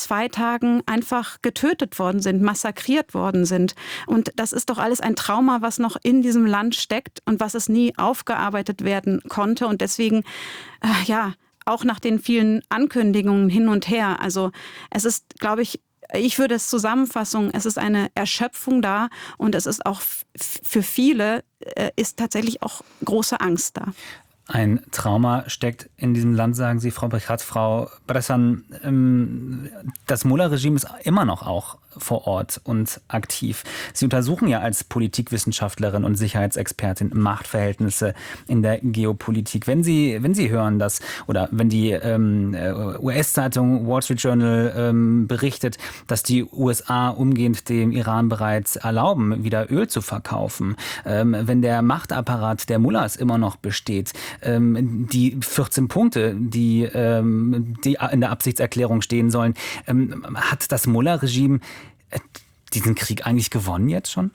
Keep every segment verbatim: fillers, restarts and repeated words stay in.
zwei Tagen einfach getötet worden sind, massakriert worden sind. Und das ist doch alles ein Trauma, was noch in diesem Land steckt und was es nie aufgearbeitet werden konnte. Und deswegen, äh, ja, auch nach den vielen Ankündigungen hin und her. Also es ist, glaube ich, ich würde es zusammenfassen, es ist eine Erschöpfung da und es ist auch f- für viele, äh, ist tatsächlich auch große Angst da. Ein Trauma steckt in diesem Land, sagen Sie, Frau Brechat. Frau Bressan, ähm, das Mullah-Regime ist immer noch auch vor Ort und aktiv. Sie untersuchen ja als Politikwissenschaftlerin und Sicherheitsexpertin Machtverhältnisse in der Geopolitik. Wenn Sie, wenn Sie hören, dass, oder wenn die ähm, U S-Zeitung Wall Street Journal ähm, berichtet, dass die U S A umgehend dem Iran bereits erlauben, wieder Öl zu verkaufen, ähm, wenn der Machtapparat der Mullahs immer noch besteht, ähm, die vierzehn Punkte, die, ähm, die in der Absichtserklärung stehen sollen, ähm, hat das Mullah-Regime diesen Krieg eigentlich gewonnen jetzt schon?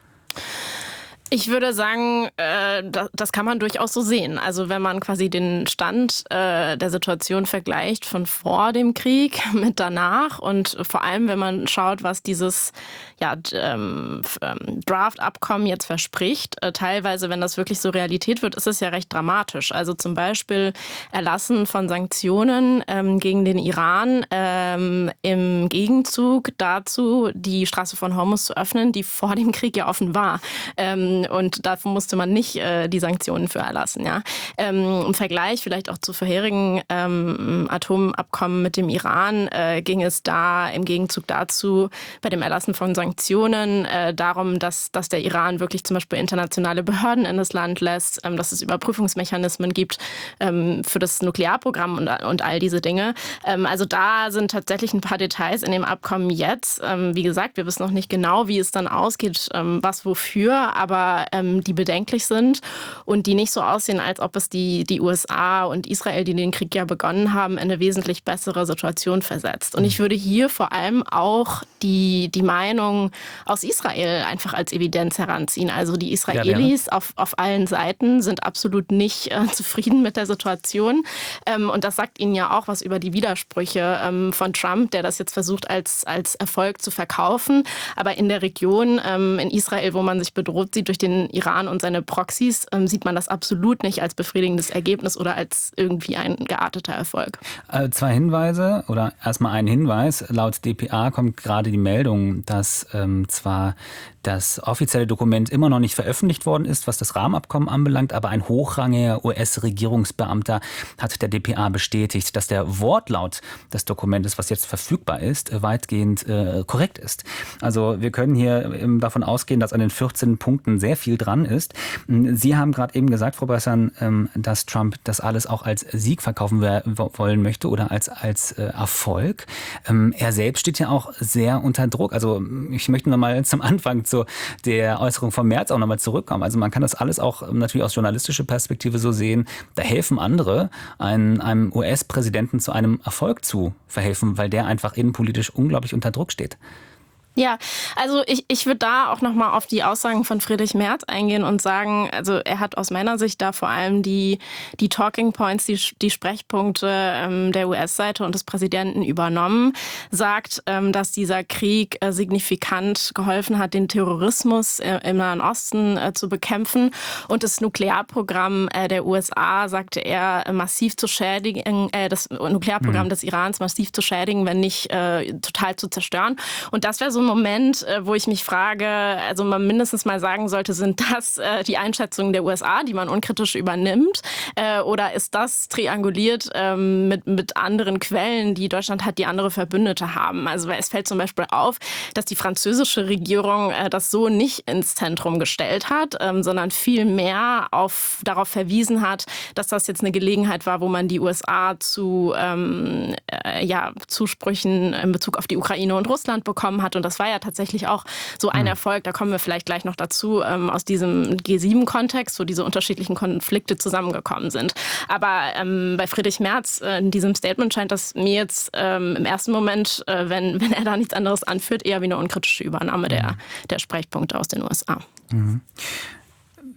Ich würde sagen, äh, das, das kann man durchaus so sehen. Also wenn man quasi den Stand äh, der Situation vergleicht von vor dem Krieg mit danach und vor allem, wenn man schaut, was dieses ja, ähm, Draft-Abkommen jetzt verspricht, äh, teilweise, wenn das wirklich so Realität wird, ist es ja recht dramatisch. Also zum Beispiel Erlassen von Sanktionen ähm, gegen den Iran ähm, im Gegenzug dazu, die Straße von Hormuz zu öffnen, die vor dem Krieg ja offen war. Ähm, Und dafür musste man nicht äh, die Sanktionen für erlassen. Ja? Ähm, im Vergleich vielleicht auch zu vorherigen ähm, Atomabkommen mit dem Iran äh, ging es da im Gegenzug dazu bei dem Erlassen von Sanktionen äh, darum, dass, dass der Iran wirklich zum Beispiel internationale Behörden in das Land lässt, ähm, dass es Überprüfungsmechanismen gibt ähm, für das Nuklearprogramm und, und all diese Dinge. Ähm, also da sind tatsächlich ein paar Details in dem Abkommen jetzt. Ähm, wie gesagt, wir wissen noch nicht genau, wie es dann ausgeht, ähm, was wofür, aber ähm, die bedenklich sind und die nicht so aussehen, als ob es die, die U S A und Israel, die den Krieg ja begonnen haben, in eine wesentlich bessere Situation versetzt. Und ich würde hier vor allem auch die, die Meinung aus Israel einfach als Evidenz heranziehen. Also die Israelis ja, auf, auf allen Seiten sind absolut nicht äh, zufrieden mit der Situation. Ähm, und das sagt ihnen ja auch was über die Widersprüche ähm, von Trump, der das jetzt versucht als, als Erfolg zu verkaufen. Aber in der Region, ähm, in Israel, wo man sich bedroht sieht durch den Iran und seine Proxys, ähm, sieht man das absolut nicht als befriedigendes Ergebnis oder als irgendwie ein gearteter Erfolg. Äh, zwei Hinweise oder erstmal ein Hinweis. Laut D P A kommt gerade die Meldung, dass ähm, zwar das offizielle Dokument immer noch nicht veröffentlicht worden ist, was das Rahmenabkommen anbelangt, aber ein hochrangiger U S-Regierungsbeamter hat der D P A bestätigt, dass der Wortlaut des Dokumentes, was jetzt verfügbar ist, weitgehend äh, korrekt ist. Also wir können hier ähm, davon ausgehen, dass an den vierzehn Punkten sehr viel dran ist. Sie haben gerade eben gesagt, Frau Bressan, ähm, dass Trump das alles auch als Sieg verkaufen wer- wollen möchte oder als, als äh, Erfolg. Ähm, er selbst steht ja auch sehr unter Druck. Also ich möchte noch mal zum Anfang zu der Äußerung vom März auch nochmal zurückkommen. Also man kann das alles auch natürlich aus journalistischer Perspektive so sehen. Da helfen andere, einem, einem U S-Präsidenten zu einem Erfolg zu verhelfen, weil der einfach innenpolitisch unglaublich unter Druck steht. Ja, also ich, ich würde da auch nochmal auf die Aussagen von Friedrich Merz eingehen und sagen, also er hat aus meiner Sicht da vor allem die, die Talking Points, die, die Sprechpunkte ähm, der U S-Seite und des Präsidenten übernommen, sagt, ähm, dass dieser Krieg äh, signifikant geholfen hat, den Terrorismus äh, im Nahen Osten äh, zu bekämpfen und das Nuklearprogramm äh, der U S A, sagte er, äh, massiv zu schädigen, äh, das Nuklearprogramm mhm. des Irans massiv zu schädigen, wenn nicht äh, total zu zerstören. Und das wäre so ein Moment, wo ich mich frage, also man mindestens mal sagen sollte, sind das äh, die Einschätzungen der U S A, die man unkritisch übernimmt? Äh, oder ist das trianguliert ähm, mit, mit anderen Quellen, die Deutschland hat, die andere Verbündete haben? Also es fällt zum Beispiel auf, dass die französische Regierung äh, das so nicht ins Zentrum gestellt hat, ähm, sondern viel mehr auf, darauf verwiesen hat, dass das jetzt eine Gelegenheit war, wo man die U S A zu ähm, äh, ja, Zusprüchen in Bezug auf die Ukraine und Russland bekommen hat. Und das war ja tatsächlich auch so ein Erfolg, da kommen wir vielleicht gleich noch dazu, ähm, aus diesem G sieben Kontext, wo diese unterschiedlichen Konflikte zusammengekommen sind. Aber ähm, bei Friedrich Merz äh, in diesem Statement scheint das mir jetzt ähm, im ersten Moment, äh, wenn, wenn er da nichts anderes anführt, eher wie eine unkritische Übernahme der, der Sprechpunkte aus den U S A. Mhm.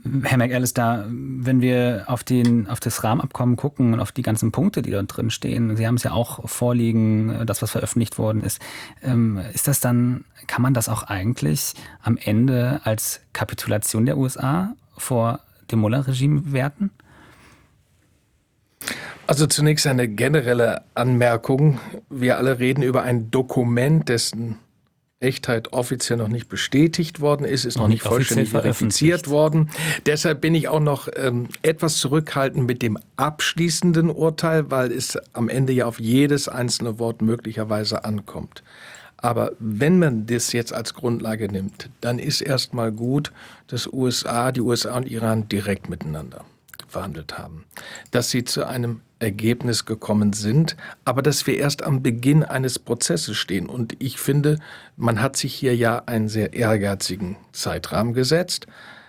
Herr McAllister, wenn wir auf, den, auf das Rahmenabkommen gucken und auf die ganzen Punkte, die dort drin stehen, Sie haben es ja auch vorliegen, das, was veröffentlicht worden ist, ist das dann, kann man das auch eigentlich am Ende als Kapitulation der U S A vor dem Mullah-Regime werten? Also zunächst eine generelle Anmerkung. Wir alle reden über ein Dokument, dessen Echtheit offiziell noch nicht bestätigt worden ist, ist noch, noch nicht vollständig verifiziert worden. Deshalb bin ich auch noch ähm, etwas zurückhaltend mit dem abschließenden Urteil, weil es am Ende ja auf jedes einzelne Wort möglicherweise ankommt. Aber wenn man das jetzt als Grundlage nimmt, dann ist erstmal gut, dass U S A, die U S A und Iran direkt miteinander verhandelt haben, dass sie zu einem Ergebnis gekommen sind, aber dass wir erst am Beginn eines Prozesses stehen. Und ich finde, man hat sich hier ja einen sehr ehrgeizigen Zeitrahmen gesetzt.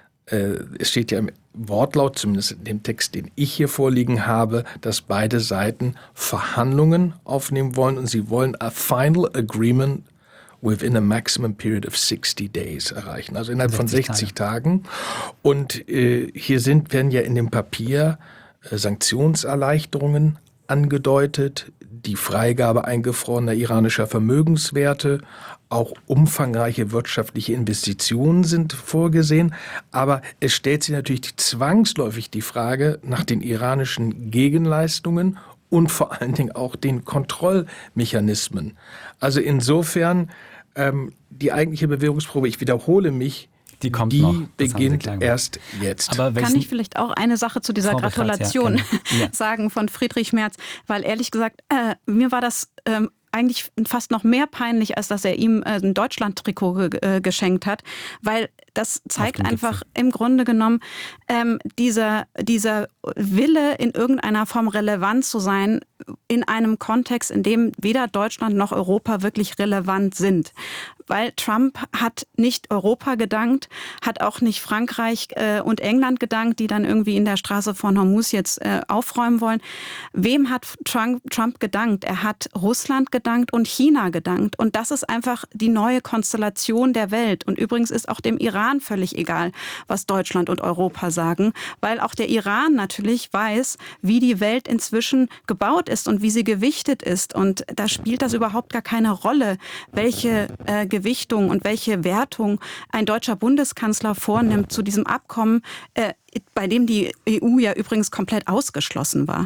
Es steht ja im Wortlaut, zumindest in dem Text, den ich hier vorliegen habe, dass beide Seiten Verhandlungen aufnehmen wollen und sie wollen a final agreement within a maximum period of sixty days erreichen, also innerhalb von sechzig Tagen. Und äh, hier sind, werden ja in dem Papier äh, Sanktionserleichterungen angedeutet, die Freigabe eingefrorener iranischer Vermögenswerte, auch umfangreiche wirtschaftliche Investitionen sind vorgesehen. Aber es stellt sich natürlich zwangsläufig die Frage nach den iranischen Gegenleistungen und vor allen Dingen auch den Kontrollmechanismen. Also insofern ähm, die eigentliche Bewährungsprobe, ich wiederhole mich, die, kommt die noch. beginnt erst jetzt. Aber Kann ich vielleicht auch eine Sache zu dieser Frau Gratulation Beckert, ja, ja. sagen von Friedrich Merz? Weil ehrlich gesagt, äh, mir war das ähm, eigentlich fast noch mehr peinlich, als dass er ihm äh, ein Deutschland-Trikot ge- äh, geschenkt hat, weil das zeigt einfach im Grunde genommen ähm, dieser, dieser Wille, in irgendeiner Form relevant zu sein, in einem Kontext, in dem weder Deutschland noch Europa wirklich relevant sind. Weil Trump hat nicht Europa gedankt, hat auch nicht Frankreich äh, und England gedankt, die dann irgendwie in der Straße von Hormuz jetzt äh, aufräumen wollen. Wem hat Trump, Trump gedankt? Er hat Russland gedankt und China gedankt. Und das ist einfach die neue Konstellation der Welt. Und übrigens ist auch dem Iran völlig egal, was Deutschland und Europa sagen, weil auch der Iran natürlich weiß, wie die Welt inzwischen gebaut ist und wie sie gewichtet ist. Und da spielt das überhaupt gar keine Rolle, welche äh, Gewichtung und welche Wertung ein deutscher Bundeskanzler vornimmt zu diesem Abkommen, äh, bei dem die E U ja übrigens komplett ausgeschlossen war.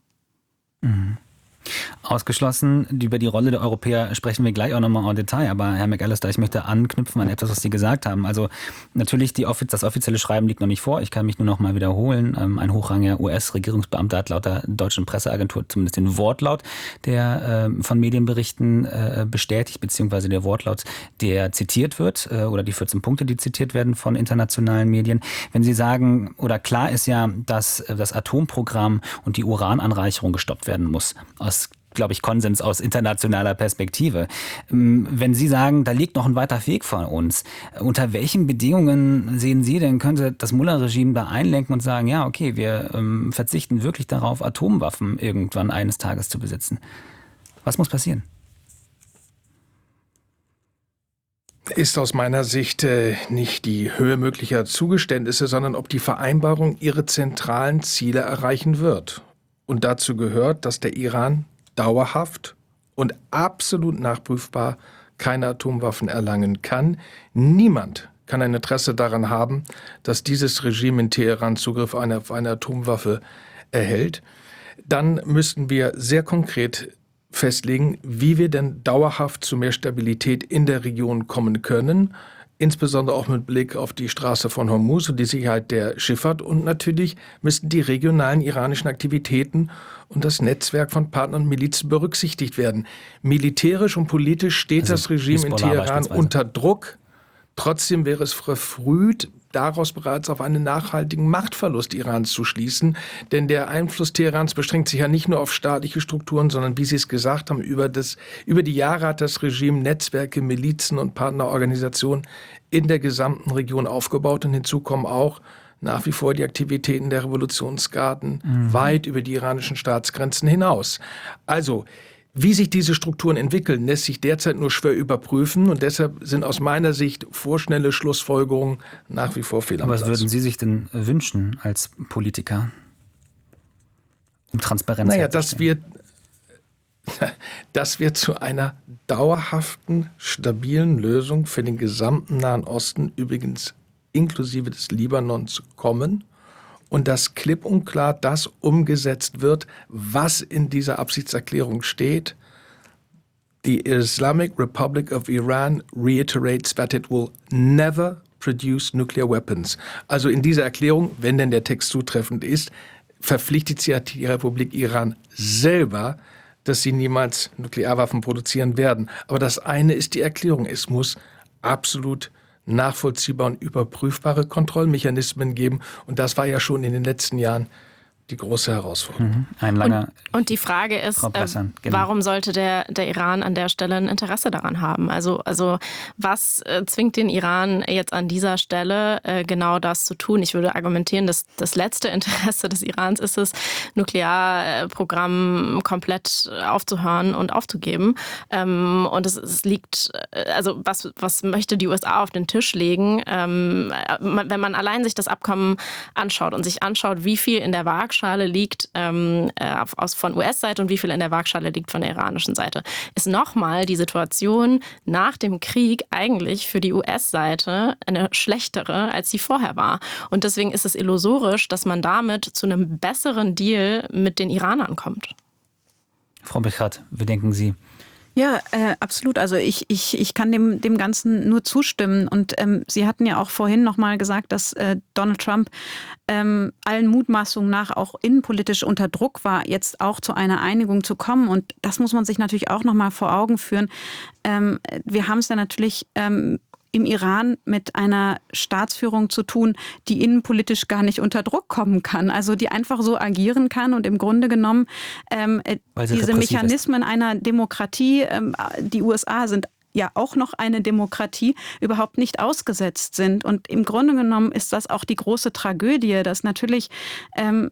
Mhm. Ausgeschlossen. Über die Rolle der Europäer sprechen wir gleich auch nochmal en Detail. Aber Herr McAllister, ich möchte anknüpfen an etwas, was Sie gesagt haben. Also natürlich, die, das offizielle Schreiben liegt noch nicht vor. Ich kann mich nur noch mal wiederholen. Ein hochrangiger U S-Regierungsbeamter hat laut der deutschen Presseagentur zumindest den Wortlaut der äh, von Medienberichten äh, bestätigt, beziehungsweise der Wortlaut, der zitiert wird, äh, oder die vierzehn Punkte, die zitiert werden von internationalen Medien. Wenn Sie sagen, oder klar ist ja, dass das Atomprogramm und die Urananreicherung gestoppt werden muss, aus glaube ich, Konsens aus internationaler Perspektive. Wenn Sie sagen, da liegt noch ein weiter Weg vor uns, unter welchen Bedingungen sehen Sie denn, könnte das Mullah-Regime da einlenken und sagen, ja, okay, wir ähm, verzichten wirklich darauf, Atomwaffen irgendwann eines Tages zu besitzen? Was muss passieren? Ist aus meiner Sicht äh, nicht die Höhe möglicher Zugeständnisse, sondern ob die Vereinbarung ihre zentralen Ziele erreichen wird. Und dazu gehört, dass der Iran dauerhaft und absolut nachprüfbar keine Atomwaffen erlangen kann. Niemand kann ein Interesse daran haben, dass dieses Regime in Teheran Zugriff auf eine, auf eine Atomwaffe erhält. Dann müssten wir sehr konkret festlegen, wie wir denn dauerhaft zu mehr Stabilität in der Region kommen können, insbesondere auch mit Blick auf die Straße von Hormuz und die Sicherheit der Schifffahrt. Und natürlich müssten die regionalen iranischen Aktivitäten und das Netzwerk von Partnern und Milizen berücksichtigt werden. Militärisch und politisch steht also das Regime in Teheran unter Druck. Trotzdem wäre es verfrüht, daraus bereits auf einen nachhaltigen Machtverlust Irans zu schließen. Denn der Einfluss Teherans beschränkt sich ja nicht nur auf staatliche Strukturen, sondern, wie Sie es gesagt haben, über, das, über die Jahre hat das Regime Netzwerke, Milizen und Partnerorganisationen in der gesamten Region aufgebaut. Und hinzu kommen auch nach wie vor die Aktivitäten der Revolutionsgarden mhm. weit über die iranischen Staatsgrenzen hinaus. Also, Wie sich diese Strukturen entwickeln, lässt sich derzeit nur schwer überprüfen und deshalb sind aus meiner Sicht vorschnelle Schlussfolgerungen nach wie vor fehl am Platz. Aber was würden Sie sich denn wünschen als Politiker, um Transparenz Naja, dass wir, dass wir zu einer dauerhaften, stabilen Lösung für den gesamten Nahen Osten, übrigens inklusive des Libanons, kommen und dass klipp und klar das umgesetzt wird, was in dieser Absichtserklärung steht. The Islamic Republic of Iran reiterates that it will never produce nuclear weapons. Also in dieser Erklärung, wenn denn der Text zutreffend ist, verpflichtet sie die Republik Iran selber, dass sie niemals Nuklearwaffen produzieren werden. Aber das eine ist die Erklärung. Es muss absolut nachvollziehbare und überprüfbare Kontrollmechanismen geben. Und das war ja schon in den letzten Jahren die große Herausforderung. Mhm. Ein langer und, und die Frage ist, äh, genau. warum sollte der, der Iran an der Stelle ein Interesse daran haben? Also, also was äh, zwingt den Iran jetzt an dieser Stelle äh, genau das zu tun? Ich würde argumentieren, dass das letzte Interesse des Irans ist es, Nuklearprogramm komplett aufzuhören und aufzugeben. Ähm, und es, es liegt, also was, was möchte die U S A auf den Tisch legen? Ähm, wenn man allein sich das Abkommen anschaut und sich anschaut, wie viel in der Waagschale liegt ähm, aus, von U S-Seite und wie viel in der Waagschale liegt von der iranischen Seite, ist nochmal die Situation nach dem Krieg eigentlich für die U S-Seite eine schlechtere, als sie vorher war. Und deswegen ist es illusorisch, dass man damit zu einem besseren Deal mit den Iranern kommt. Frau Bechert, wie denken Sie? Ja, äh, absolut. Also ich, ich, ich kann dem, dem Ganzen nur zustimmen. Und ähm, Sie hatten ja auch vorhin nochmal gesagt, dass äh, Donald Trump ähm, allen Mutmaßungen nach auch innenpolitisch unter Druck war, jetzt auch zu einer Einigung zu kommen. Und das muss man sich natürlich auch nochmal vor Augen führen. Ähm, wir haben es ja natürlich ähm, im Iran mit einer Staatsführung zu tun, die innenpolitisch gar nicht unter Druck kommen kann. Also die einfach so agieren kann und im Grunde genommen ähm, diese Mechanismen ist. einer Demokratie, ähm, die U S A sind ja auch noch eine Demokratie, überhaupt nicht ausgesetzt sind. Und im Grunde genommen ist das auch die große Tragödie, dass natürlich ähm,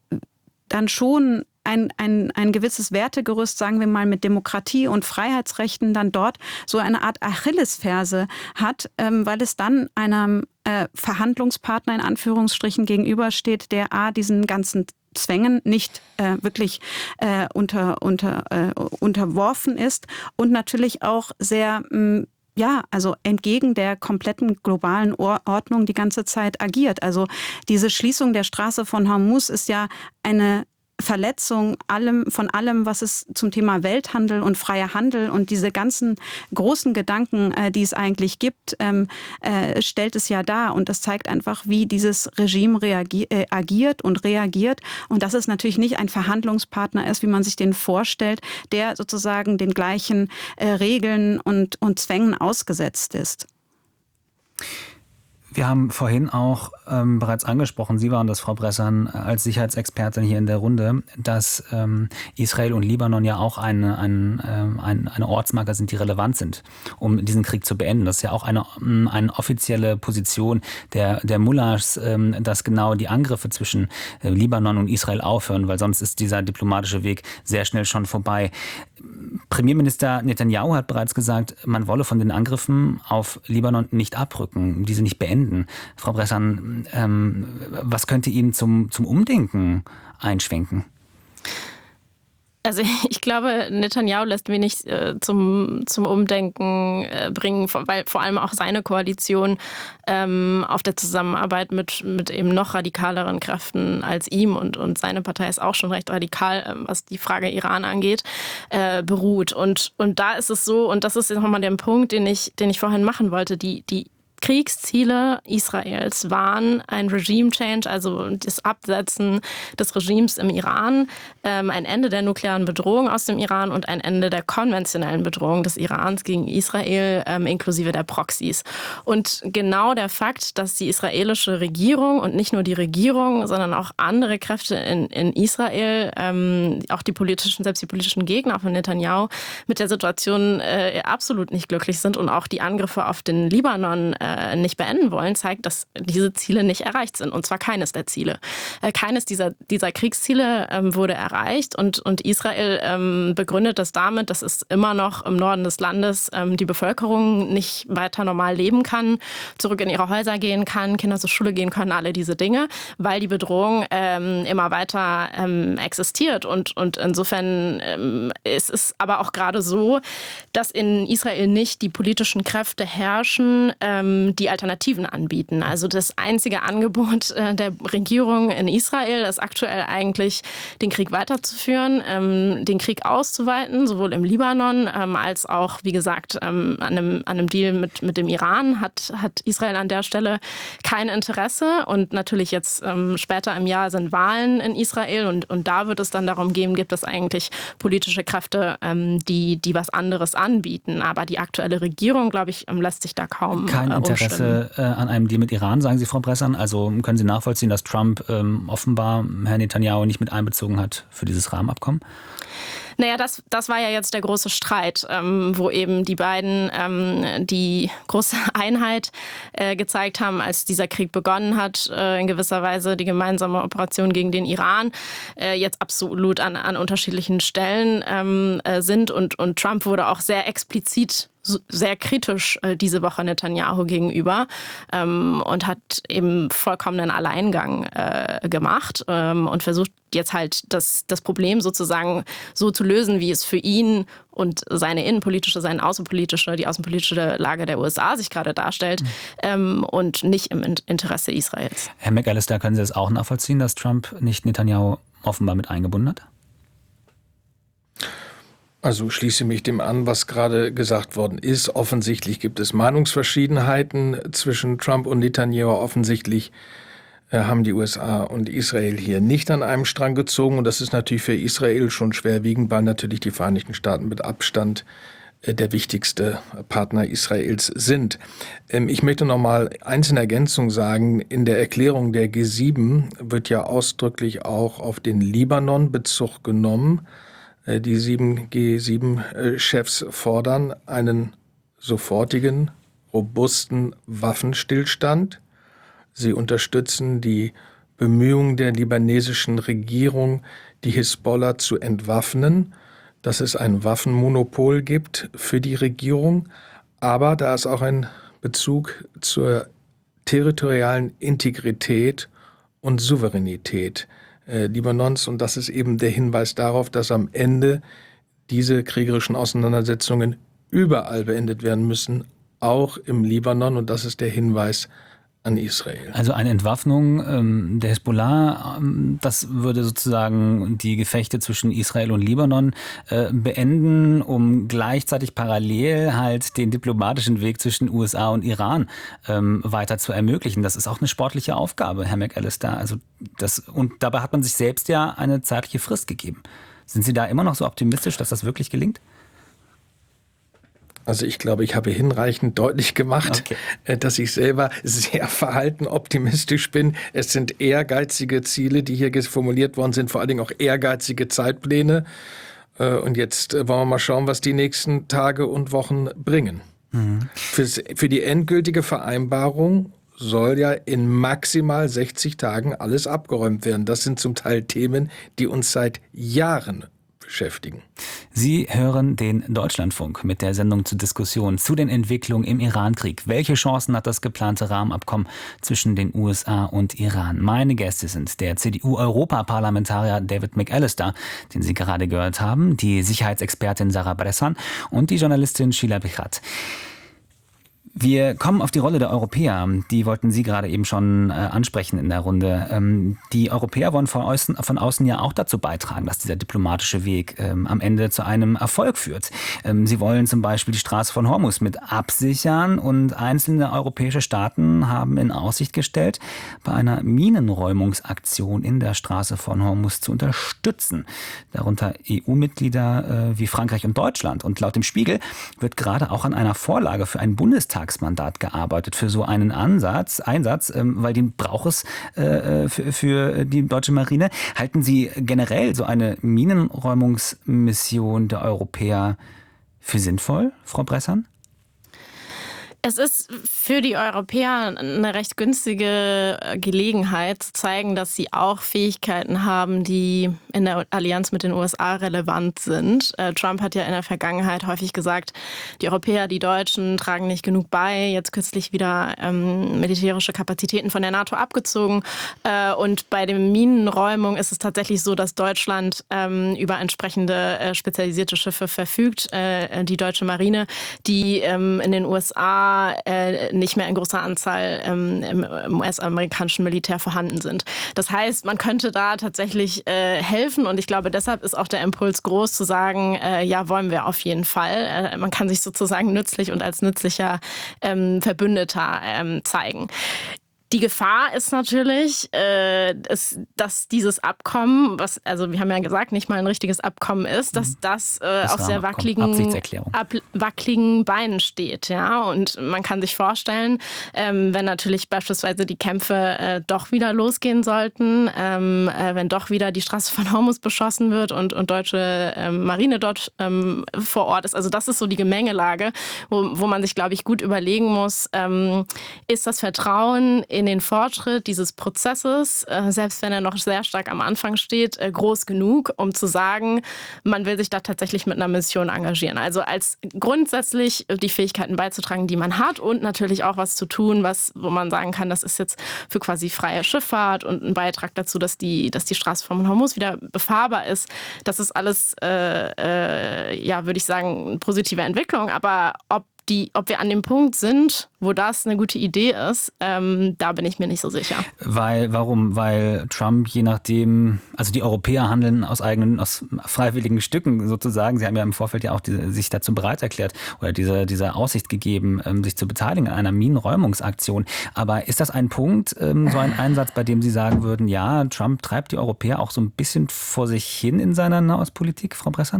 dann schon Ein, ein, ein gewisses Wertegerüst, sagen wir mal, mit Demokratie und Freiheitsrechten dann dort so eine Art Achillesferse hat, ähm, weil es dann einem äh, Verhandlungspartner in Anführungsstrichen gegenübersteht, der a diesen ganzen Zwängen nicht äh, wirklich äh, unter, unter, äh, unterworfen ist und natürlich auch sehr mh, ja, also entgegen der kompletten globalen Ordnung die ganze Zeit agiert. Also diese Schließung der Straße von Hormuz ist ja eine Verletzung allem, von allem, was es zum Thema Welthandel und freier Handel und diese ganzen großen Gedanken, äh, die es eigentlich gibt, ähm, äh, stellt es ja dar. Und das zeigt einfach, wie dieses Regime reagier- äh, agiert und reagiert. Und dass es natürlich nicht ein Verhandlungspartner ist, wie man sich den vorstellt, der sozusagen den gleichen äh, Regeln und, und Zwängen ausgesetzt ist. Wir haben vorhin auch ähm, bereits angesprochen, Sie waren das, Frau Bressan, als Sicherheitsexpertin hier in der Runde, dass ähm, Israel und Libanon ja auch eine, ein, ähm, ein, eine Ortsmarke sind, die relevant sind, um diesen Krieg zu beenden. Das ist ja auch eine, eine offizielle Position der, der Mullahs, ähm, dass genau die Angriffe zwischen äh, Libanon und Israel aufhören, weil sonst ist dieser diplomatische Weg sehr schnell schon vorbei. Premierminister Netanyahu hat bereits gesagt, man wolle von den Angriffen auf Libanon nicht abrücken, diese nicht beenden. Frau Bressan, ähm, was könnte Ihnen zum, zum Umdenken einschwenken? Also ich glaube, Netanyahu lässt wenig äh, zum, zum Umdenken äh, bringen, weil vor allem auch seine Koalition ähm, auf der Zusammenarbeit mit, mit eben noch radikaleren Kräften als ihm und, und seine Partei ist auch schon recht radikal, äh, was die Frage Iran angeht, äh, beruht. Und, und da ist es so, und das ist jetzt nochmal der Punkt, den ich, den ich vorhin machen wollte, die, die Kriegsziele Israels waren ein Regime-Change, also das Absetzen des Regimes im Iran, ähm, ein Ende der nuklearen Bedrohung aus dem Iran und ein Ende der konventionellen Bedrohung des Irans gegen Israel, ähm, inklusive der Proxys. Und genau der Fakt, dass die israelische Regierung und nicht nur die Regierung, sondern auch andere Kräfte in, in Israel, ähm, auch die politischen, selbst die politischen Gegner von Netanyahu, mit der Situation äh, absolut nicht glücklich sind und auch die Angriffe auf den Libanon äh, nicht beenden wollen, zeigt, dass diese Ziele nicht erreicht sind. Und zwar keines der Ziele. Äh, keines dieser, dieser Kriegsziele ähm, wurde erreicht. Und, und Israel ähm, begründet das damit, dass es immer noch im Norden des Landes ähm, die Bevölkerung nicht weiter normal leben kann, zurück in ihre Häuser gehen kann, Kinder zur Schule gehen können, alle diese Dinge, weil die Bedrohung ähm, immer weiter ähm, existiert. Und, und insofern ähm, ist es aber auch gerade so, dass in Israel nicht die politischen Kräfte herrschen, ähm, die Alternativen anbieten. Also das einzige Angebot äh, der Regierung in Israel ist aktuell eigentlich, den Krieg weiterzuführen, ähm, den Krieg auszuweiten, sowohl im Libanon ähm, als auch, wie gesagt, ähm, an, einem, an einem Deal mit, mit dem Iran hat, hat Israel an der Stelle kein Interesse. Und natürlich jetzt ähm, später im Jahr sind Wahlen in Israel und, und da wird es dann darum gehen, gibt es eigentlich politische Kräfte, ähm, die, die was anderes anbieten. Aber die aktuelle Regierung, glaube ich, lässt sich da kaum Kein äh, Interesse äh, an einem Deal mit Iran, sagen Sie, Frau Bressan. Also können Sie nachvollziehen, dass Trump ähm, offenbar Herrn Netanyahu nicht mit einbezogen hat für dieses Rahmenabkommen? Naja, das, das war ja jetzt der große Streit, ähm, wo eben die beiden ähm, die große Einheit äh, gezeigt haben, als dieser Krieg begonnen hat, äh, in gewisser Weise die gemeinsame Operation gegen den Iran, äh, jetzt absolut an, an unterschiedlichen Stellen ähm, äh, sind. Und, und Trump wurde auch sehr explizit sehr kritisch äh, diese Woche Netanyahu gegenüber ähm, und hat eben vollkommenen Alleingang äh, gemacht ähm, und versucht jetzt halt das, das Problem sozusagen so zu lösen, wie es für ihn und seine innenpolitische, seine außenpolitische, die außenpolitische Lage der U S A sich gerade darstellt mhm. ähm, und nicht im Interesse Israels. Herr McAllister, können Sie das auch nachvollziehen, dass Trump nicht Netanyahu offenbar mit eingebunden hat? Also schließe mich dem an, was gerade gesagt worden ist. Offensichtlich gibt es Meinungsverschiedenheiten zwischen Trump und Netanyahu. Offensichtlich äh, haben die U S A und Israel hier nicht an einem Strang gezogen. Und das ist natürlich für Israel schon schwerwiegend, weil natürlich die Vereinigten Staaten mit Abstand äh, der wichtigste Partner Israels sind. Ähm, ich möchte noch mal eins in Ergänzung sagen. In der Erklärung der G sieben wird ja ausdrücklich auch auf den Libanon Bezug genommen. Die sieben G sieben Chefs fordern einen sofortigen, robusten Waffenstillstand. Sie unterstützen die Bemühungen der libanesischen Regierung, die Hisbollah zu entwaffnen, dass es ein Waffenmonopol gibt für die Regierung. Aber da ist auch ein Bezug zur territorialen Integrität und Souveränität Äh, Libanons. Und das ist eben der Hinweis darauf, dass am Ende diese kriegerischen Auseinandersetzungen überall beendet werden müssen, auch im Libanon. Und das ist der Hinweis an Israel. Also eine Entwaffnung ähm, der Hisbollah, ähm, das würde sozusagen die Gefechte zwischen Israel und Libanon äh, beenden, um gleichzeitig parallel halt den diplomatischen Weg zwischen U S A und Iran ähm, weiter zu ermöglichen. Das ist auch eine sportliche Aufgabe, Herr McAllister. Also das, und dabei hat man sich selbst ja eine zeitliche Frist gegeben. Sind Sie da immer noch so optimistisch, dass das wirklich gelingt? Also ich glaube, ich habe hinreichend deutlich gemacht, okay. dass ich selber sehr verhalten optimistisch bin. Es sind ehrgeizige Ziele, die hier formuliert worden sind, vor allen Dingen auch ehrgeizige Zeitpläne. Und jetzt wollen wir mal schauen, was die nächsten Tage und Wochen bringen. Mhm. Für's, für die endgültige Vereinbarung soll ja in maximal sechzig Tagen alles abgeräumt werden. Das sind zum Teil Themen, die uns seit Jahren beschäftigen. Sie hören den Deutschlandfunk mit der Sendung zur Diskussion zu den Entwicklungen im Irankrieg. Welche Chancen hat das geplante Rahmenabkommen zwischen den U S A und Iran? Meine Gäste sind der C D U-Europaparlamentarier David McAllister, den Sie gerade gehört haben, die Sicherheitsexpertin Sarah Bressan und die Journalistin Sheila Bichat. Wir kommen auf die Rolle der Europäer. Die wollten Sie gerade eben schon äh, ansprechen in der Runde. Ähm, die Europäer wollen von außen, von außen ja auch dazu beitragen, dass dieser diplomatische Weg ähm, am Ende zu einem Erfolg führt. Ähm, sie wollen zum Beispiel die Straße von Hormuz mit absichern und einzelne europäische Staaten haben in Aussicht gestellt, bei einer Minenräumungsaktion in der Straße von Hormuz zu unterstützen. Darunter E U-Mitglieder äh, wie Frankreich und Deutschland. Und laut dem Spiegel wird gerade auch an einer Vorlage für einen Bundestag Mandat gearbeitet für so einen Ansatz, Einsatz, ähm, weil den braucht es äh, für, für die deutsche Marine. Halten Sie generell so eine Minenräumungsmission der Europäer für sinnvoll, Frau Bressan? Es ist für die Europäer eine recht günstige Gelegenheit zu zeigen, dass sie auch Fähigkeiten haben, die in der Allianz mit den U S A relevant sind. Trump hat ja in der Vergangenheit häufig gesagt, die Europäer, die Deutschen tragen nicht genug bei. Jetzt kürzlich wieder ähm, militärische Kapazitäten von der NATO abgezogen. Äh, und bei der Minenräumung ist es tatsächlich so, dass Deutschland ähm, über entsprechende äh, spezialisierte Schiffe verfügt, äh, die deutsche Marine, die ähm, in den U S A äh, nicht mehr in großer Anzahl ähm, im U S-amerikanischen Militär vorhanden sind. Das heißt, man könnte da tatsächlich äh, helfen und ich glaube, deshalb ist auch der Impuls groß zu sagen, äh, ja, wollen wir auf jeden Fall. Äh, man kann sich sozusagen nützlich und als nützlicher ähm, Verbündeter ähm, zeigen. Die Gefahr ist natürlich, äh, ist, dass dieses Abkommen, was, also wir haben ja gesagt, nicht mal ein richtiges Abkommen ist, dass das, äh, das auf sehr wackeligen, ab, wackeligen Beinen steht. Ja? Und man kann sich vorstellen, ähm, wenn natürlich beispielsweise die Kämpfe äh, doch wieder losgehen sollten, ähm, äh, wenn doch wieder die Straße von Hormuz beschossen wird und, und deutsche ähm, Marine dort ähm, vor Ort ist. Also das ist so die Gemengelage, wo, wo man sich, glaube ich, gut überlegen muss, ähm, ist das Vertrauen in den Fortschritt dieses Prozesses, äh, selbst wenn er noch sehr stark am Anfang steht, äh, groß genug, um zu sagen, man will sich da tatsächlich mit einer Mission engagieren. Also als grundsätzlich die Fähigkeiten beizutragen, die man hat und natürlich auch was zu tun, was, wo man sagen kann, das ist jetzt für quasi freie Schifffahrt und ein Beitrag dazu, dass die, dass die Straße von Hormuz wieder befahrbar ist. Das ist alles, äh, äh, ja, würde ich sagen, eine positive Entwicklung. Aber ob Die, ob wir an dem Punkt sind, wo das eine gute Idee ist, ähm, da bin ich mir nicht so sicher. Weil, warum? Weil Trump je nachdem, also die Europäer handeln aus eigenen, aus freiwilligen Stücken sozusagen. Sie haben ja im Vorfeld ja auch diese, sich dazu bereit erklärt oder diese, diese Aussicht gegeben, ähm, sich zu beteiligen an einer Minenräumungsaktion. Aber ist das ein Punkt, ähm, so ein Einsatz, bei dem Sie sagen würden, ja, Trump treibt die Europäer auch so ein bisschen vor sich hin in seiner Nahostpolitik, Frau Bressan?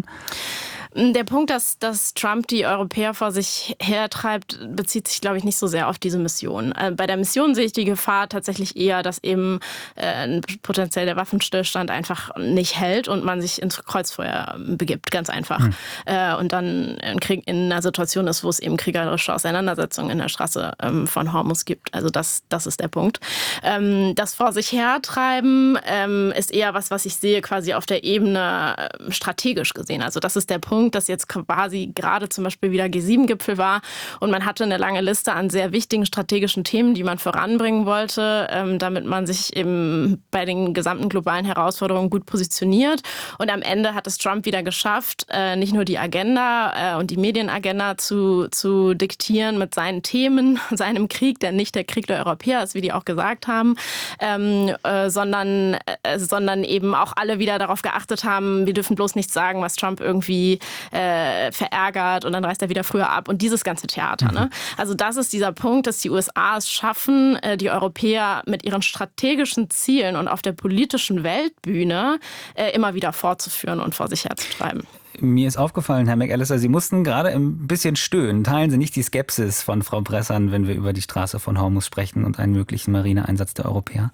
Der Punkt, dass, dass Trump die Europäer vor sich hertreibt, bezieht sich, glaube ich, nicht so sehr auf diese Mission. Äh, bei der Mission sehe ich die Gefahr tatsächlich eher, dass eben äh, potenziell der Waffenstillstand einfach nicht hält und man sich ins Kreuzfeuer begibt, ganz einfach. Hm. Äh, und dann in, Krieg, in einer Situation ist, wo es eben kriegerische Auseinandersetzungen in der Straße ähm, von Hormuz gibt. Also das, das ist der Punkt. Ähm, das vor sich hertreiben ähm, ist eher was, was ich sehe quasi auf der Ebene äh, strategisch gesehen. Also das ist der Punkt, dass jetzt quasi gerade zum Beispiel wieder G sieben Gipfel war und man hatte eine lange Liste an sehr wichtigen strategischen Themen, die man voranbringen wollte, ähm, damit man sich eben bei den gesamten globalen Herausforderungen gut positioniert. Und am Ende hat es Trump wieder geschafft, äh, nicht nur die Agenda äh, und die Medienagenda zu, zu diktieren mit seinen Themen, seinem Krieg, der nicht der Krieg der Europäer ist, wie die auch gesagt haben, ähm, äh, sondern, äh, sondern eben auch alle wieder darauf geachtet haben, wir dürfen bloß nichts sagen, was Trump irgendwie Äh, verärgert und dann reist er wieder früher ab und dieses ganze Theater. Mhm. Ne? Also das ist dieser Punkt, dass die U S A es schaffen, äh, die Europäer mit ihren strategischen Zielen und auf der politischen Weltbühne äh, immer wieder fortzuführen und vor sich herzutreiben. Mir ist aufgefallen, Herr McAllister, Sie mussten gerade ein bisschen stöhnen. Teilen Sie nicht die Skepsis von Frau Bressan, wenn wir über die Straße von Hormuz sprechen und einen möglichen Marineeinsatz der Europäer?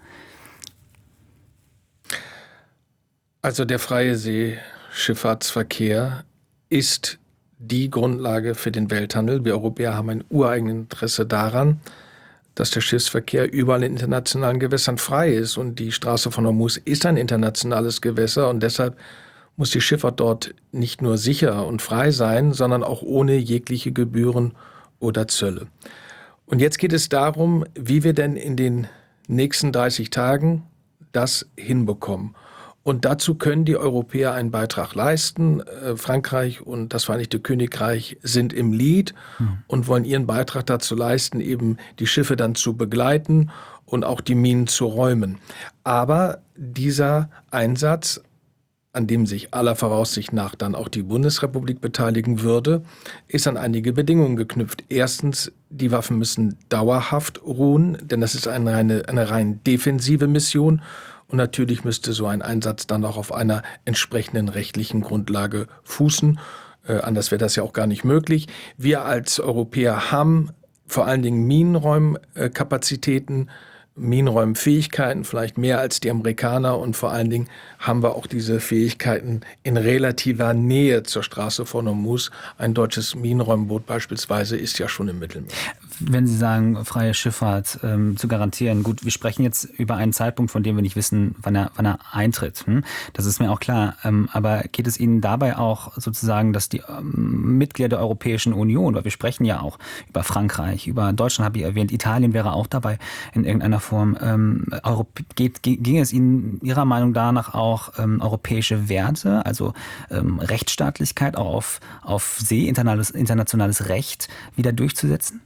Also der freie Seeschifffahrtsverkehr ist die Grundlage für den Welthandel. Wir Europäer haben ein ureigenes Interesse daran, dass der Schiffsverkehr überall in internationalen Gewässern frei ist. Und die Straße von Hormuz ist ein internationales Gewässer und deshalb muss die Schifffahrt dort nicht nur sicher und frei sein, sondern auch ohne jegliche Gebühren oder Zölle. Und jetzt geht es darum, wie wir denn in den nächsten dreißig Tagen das hinbekommen. Und dazu können die Europäer einen Beitrag leisten. Frankreich und das Vereinigte Königreich sind im Lead mhm. und wollen ihren Beitrag dazu leisten, eben die Schiffe dann zu begleiten und auch die Minen zu räumen. Aber dieser Einsatz, an dem sich aller Voraussicht nach dann auch die Bundesrepublik beteiligen würde, ist an einige Bedingungen geknüpft. Erstens, die Waffen müssen dauerhaft ruhen, denn das ist eine reine, eine rein defensive Mission. Und natürlich müsste so ein Einsatz dann auch auf einer entsprechenden rechtlichen Grundlage fußen. Äh, anders wäre das ja auch gar nicht möglich. Wir als Europäer haben vor allen Dingen Minenräumkapazitäten Minenräumfähigkeiten, vielleicht mehr als die Amerikaner, und vor allen Dingen haben wir auch diese Fähigkeiten in relativer Nähe zur Straße von Hormuz. Ein deutsches Minenräumboot beispielsweise ist ja schon im Mittelmeer. Wenn Sie sagen, freie Schifffahrt ähm, zu garantieren, gut, wir sprechen jetzt über einen Zeitpunkt, von dem wir nicht wissen, wann er, wann er eintritt. Hm? Das ist mir auch klar. Ähm, aber geht es Ihnen dabei auch sozusagen, dass die ähm, Mitglieder der Europäischen Union, weil wir sprechen ja auch über Frankreich, über Deutschland habe ich erwähnt, Italien wäre auch dabei in irgendeiner Form. Ähm, Europ- geht, ging es Ihnen Ihrer Meinung danach auch ähm, europäische Werte, also ähm, Rechtsstaatlichkeit auch auf, auf See, internationales, internationales Recht wieder durchzusetzen?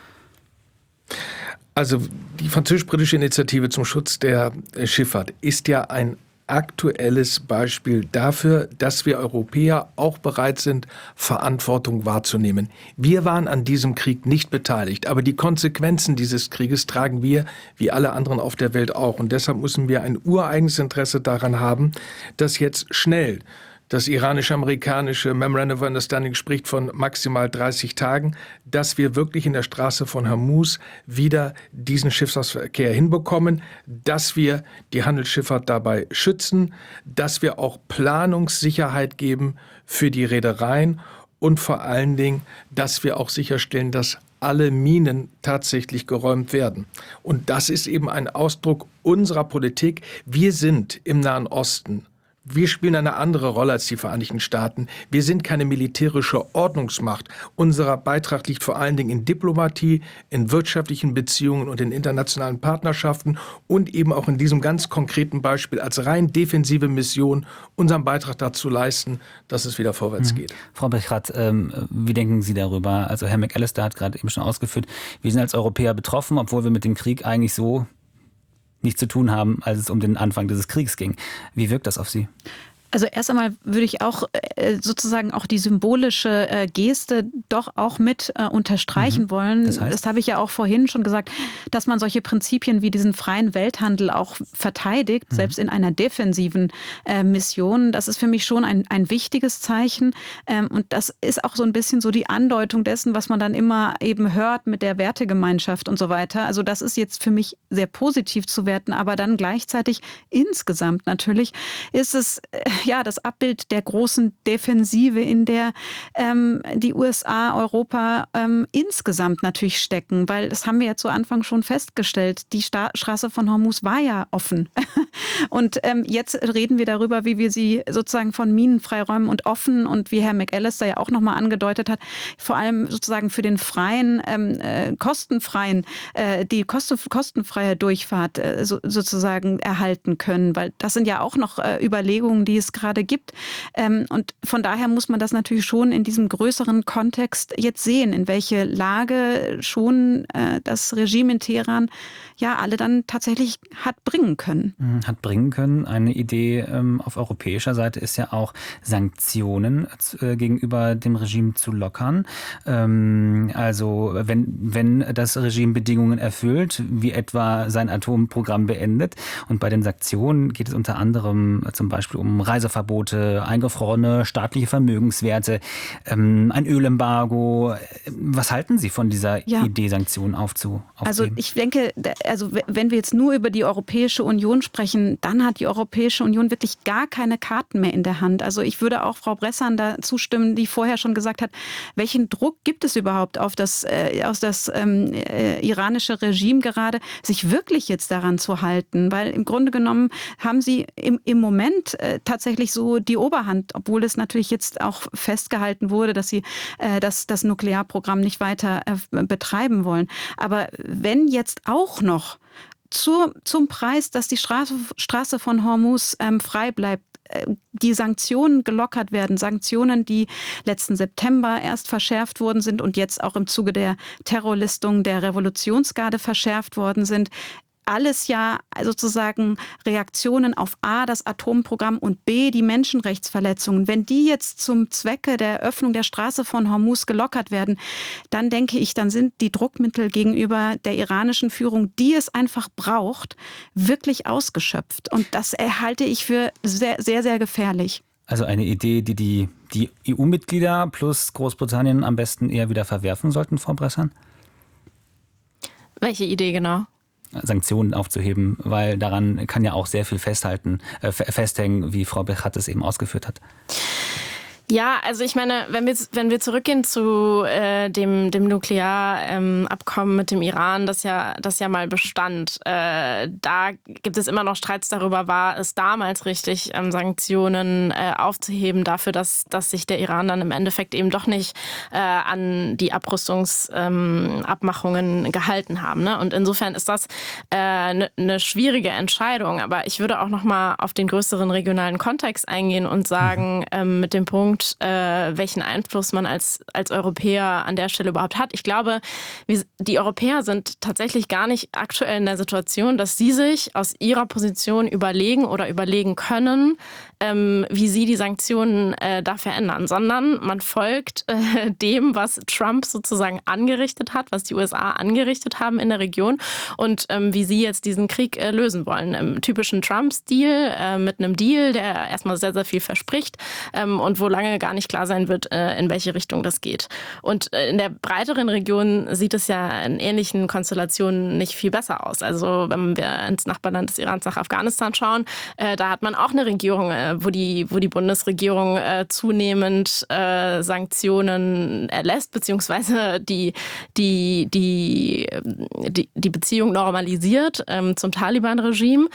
Also die französisch-britische Initiative zum Schutz der Schifffahrt ist ja ein aktuelles Beispiel dafür, dass wir Europäer auch bereit sind, Verantwortung wahrzunehmen. Wir waren an diesem Krieg nicht beteiligt, aber die Konsequenzen dieses Krieges tragen wir, wie alle anderen auf der Welt auch. Und deshalb müssen wir ein ureigenes Interesse daran haben, dass jetzt schnell das iranische-amerikanische Memorandum of Understanding spricht von maximal dreißig Tagen, dass wir wirklich in der Straße von Hormuz wieder diesen Schiffsverkehr hinbekommen, dass wir die Handelsschifffahrt dabei schützen, dass wir auch Planungssicherheit geben für die Reedereien und vor allen Dingen, dass wir auch sicherstellen, dass alle Minen tatsächlich geräumt werden. Und das ist eben ein Ausdruck unserer Politik. Wir sind im Nahen Osten. Wir spielen eine andere Rolle als die Vereinigten Staaten. Wir sind keine militärische Ordnungsmacht. Unser Beitrag liegt vor allen Dingen in Diplomatie, in wirtschaftlichen Beziehungen und in internationalen Partnerschaften und eben auch in diesem ganz konkreten Beispiel als rein defensive Mission unseren Beitrag dazu leisten, dass es wieder vorwärts geht. Mhm. Frau Bechrad, ähm, wie denken Sie darüber? Also Herr McAllister hat gerade eben schon ausgeführt, wir sind als Europäer betroffen, obwohl wir mit dem Krieg eigentlich so nichts zu tun haben, als es um den Anfang dieses Kriegs ging. Wie wirkt das auf Sie? Also erst einmal würde ich auch äh, sozusagen auch die symbolische äh, Geste doch auch mit äh, unterstreichen mhm. wollen. Das heißt? Das habe ich ja auch vorhin schon gesagt, dass man solche Prinzipien wie diesen freien Welthandel auch verteidigt, mhm. selbst in einer defensiven äh, Mission. Das ist für mich schon ein, ein wichtiges Zeichen. Ähm, und das ist auch so ein bisschen so die Andeutung dessen, was man dann immer eben hört mit der Wertegemeinschaft und so weiter. Also das ist jetzt für mich sehr positiv zu werten, aber dann gleichzeitig insgesamt natürlich ist es äh, ja, das Abbild der großen Defensive, in der ähm, die U S A, Europa ähm, insgesamt natürlich stecken, weil das haben wir ja zu Anfang schon festgestellt, die Sta- Straße von Hormuz war ja offen. Und ähm, jetzt reden wir darüber, wie wir sie sozusagen von Minen freiräumen und offen und wie Herr McAllister ja auch nochmal angedeutet hat, vor allem sozusagen für den freien, ähm, äh, kostenfreien, äh, die kosten, kostenfreie Durchfahrt äh, so, sozusagen erhalten können, weil das sind ja auch noch äh, Überlegungen, die es gerade gibt. Und von daher muss man das natürlich schon in diesem größeren Kontext jetzt sehen, in welche Lage schon das Regime in Teheran ja alle dann tatsächlich hat bringen können. Hat bringen können. Eine Idee ähm, auf europäischer Seite ist ja auch, Sanktionen äh, gegenüber dem Regime zu lockern. Ähm, also wenn, wenn das Regime Bedingungen erfüllt, wie etwa sein Atomprogramm beendet. Und bei den Sanktionen geht es unter anderem zum Beispiel um Reiseverbote, eingefrorene staatliche Vermögenswerte, ähm, ein Ölembargo. Was halten Sie von dieser ja. Idee, Sanktionen aufzu, aufzunehmen? Also ich denke, also wenn wir jetzt nur über die Europäische Union sprechen, dann hat die Europäische Union wirklich gar keine Karten mehr in der Hand. Also ich würde auch Frau Bressan da zustimmen, die vorher schon gesagt hat, welchen Druck gibt es überhaupt auf das, äh, auf das ähm, äh, iranische Regime gerade, sich wirklich jetzt daran zu halten? Weil im Grunde genommen haben sie im, im Moment äh, tatsächlich so die Oberhand, obwohl es natürlich jetzt auch festgehalten wurde, dass sie äh, das, das Nuklearprogramm nicht weiter äh, betreiben wollen. Aber wenn jetzt auch noch zur, zum Preis, dass die Straße, Straße von Hormuz ähm, frei bleibt, die Sanktionen gelockert werden, Sanktionen, die letzten September erst verschärft worden sind und jetzt auch im Zuge der Terrorlistung der Revolutionsgarde verschärft worden sind. Alles ja sozusagen Reaktionen auf A, das Atomprogramm und B, die Menschenrechtsverletzungen. Wenn die jetzt zum Zwecke der Öffnung der Straße von Hormuz gelockert werden, dann denke ich, dann sind die Druckmittel gegenüber der iranischen Führung, die es einfach braucht, wirklich ausgeschöpft. Und das halte ich für sehr, sehr, sehr gefährlich. Also eine Idee, die die, die E U-Mitglieder plus Großbritannien am besten eher wieder verwerfen sollten, Frau Bressan? Welche Idee genau? Sanktionen aufzuheben, weil daran kann ja auch sehr viel festhalten, äh, festhängen, wie Frau Bechat es eben ausgeführt hat. Ja, also ich meine, wenn wir wenn wir zurückgehen zu äh, dem dem Nuklearabkommen ähm, mit dem Iran, das ja das ja mal bestand, äh, da gibt es immer noch Streits darüber, war es damals richtig, ähm, Sanktionen äh, aufzuheben dafür, dass dass sich der Iran dann im Endeffekt eben doch nicht äh, an die Abrüstungsabmachungen ähm, gehalten haben. Ne? Und insofern ist das eine äh, ne schwierige Entscheidung. Aber ich würde auch noch mal auf den größeren regionalen Kontext eingehen und sagen, mhm. ähm, mit dem Punkt, Äh, welchen Einfluss man als, als Europäer an der Stelle überhaupt hat. Ich glaube, wir, die Europäer sind tatsächlich gar nicht aktuell in der Situation, dass sie sich aus ihrer Position überlegen oder überlegen können, ähm, wie sie die Sanktionen äh, da verändern, sondern man folgt äh, dem, was Trump sozusagen angerichtet hat, was die U S A angerichtet haben in der Region und ähm, wie sie jetzt diesen Krieg äh, lösen wollen. Im typischen Trump-Stil, äh, mit einem Deal, der erstmal sehr, sehr viel verspricht ähm, und wo lange gar nicht klar sein wird, in welche Richtung das geht. Und in der breiteren Region sieht es ja in ähnlichen Konstellationen nicht viel besser aus. Also wenn wir ins Nachbarland des Irans nach Afghanistan schauen, da hat man auch eine Regierung, wo die, wo die Bundesregierung zunehmend Sanktionen erlässt, beziehungsweise die, die, die, die, die Beziehung normalisiert zum Taliban-Regime,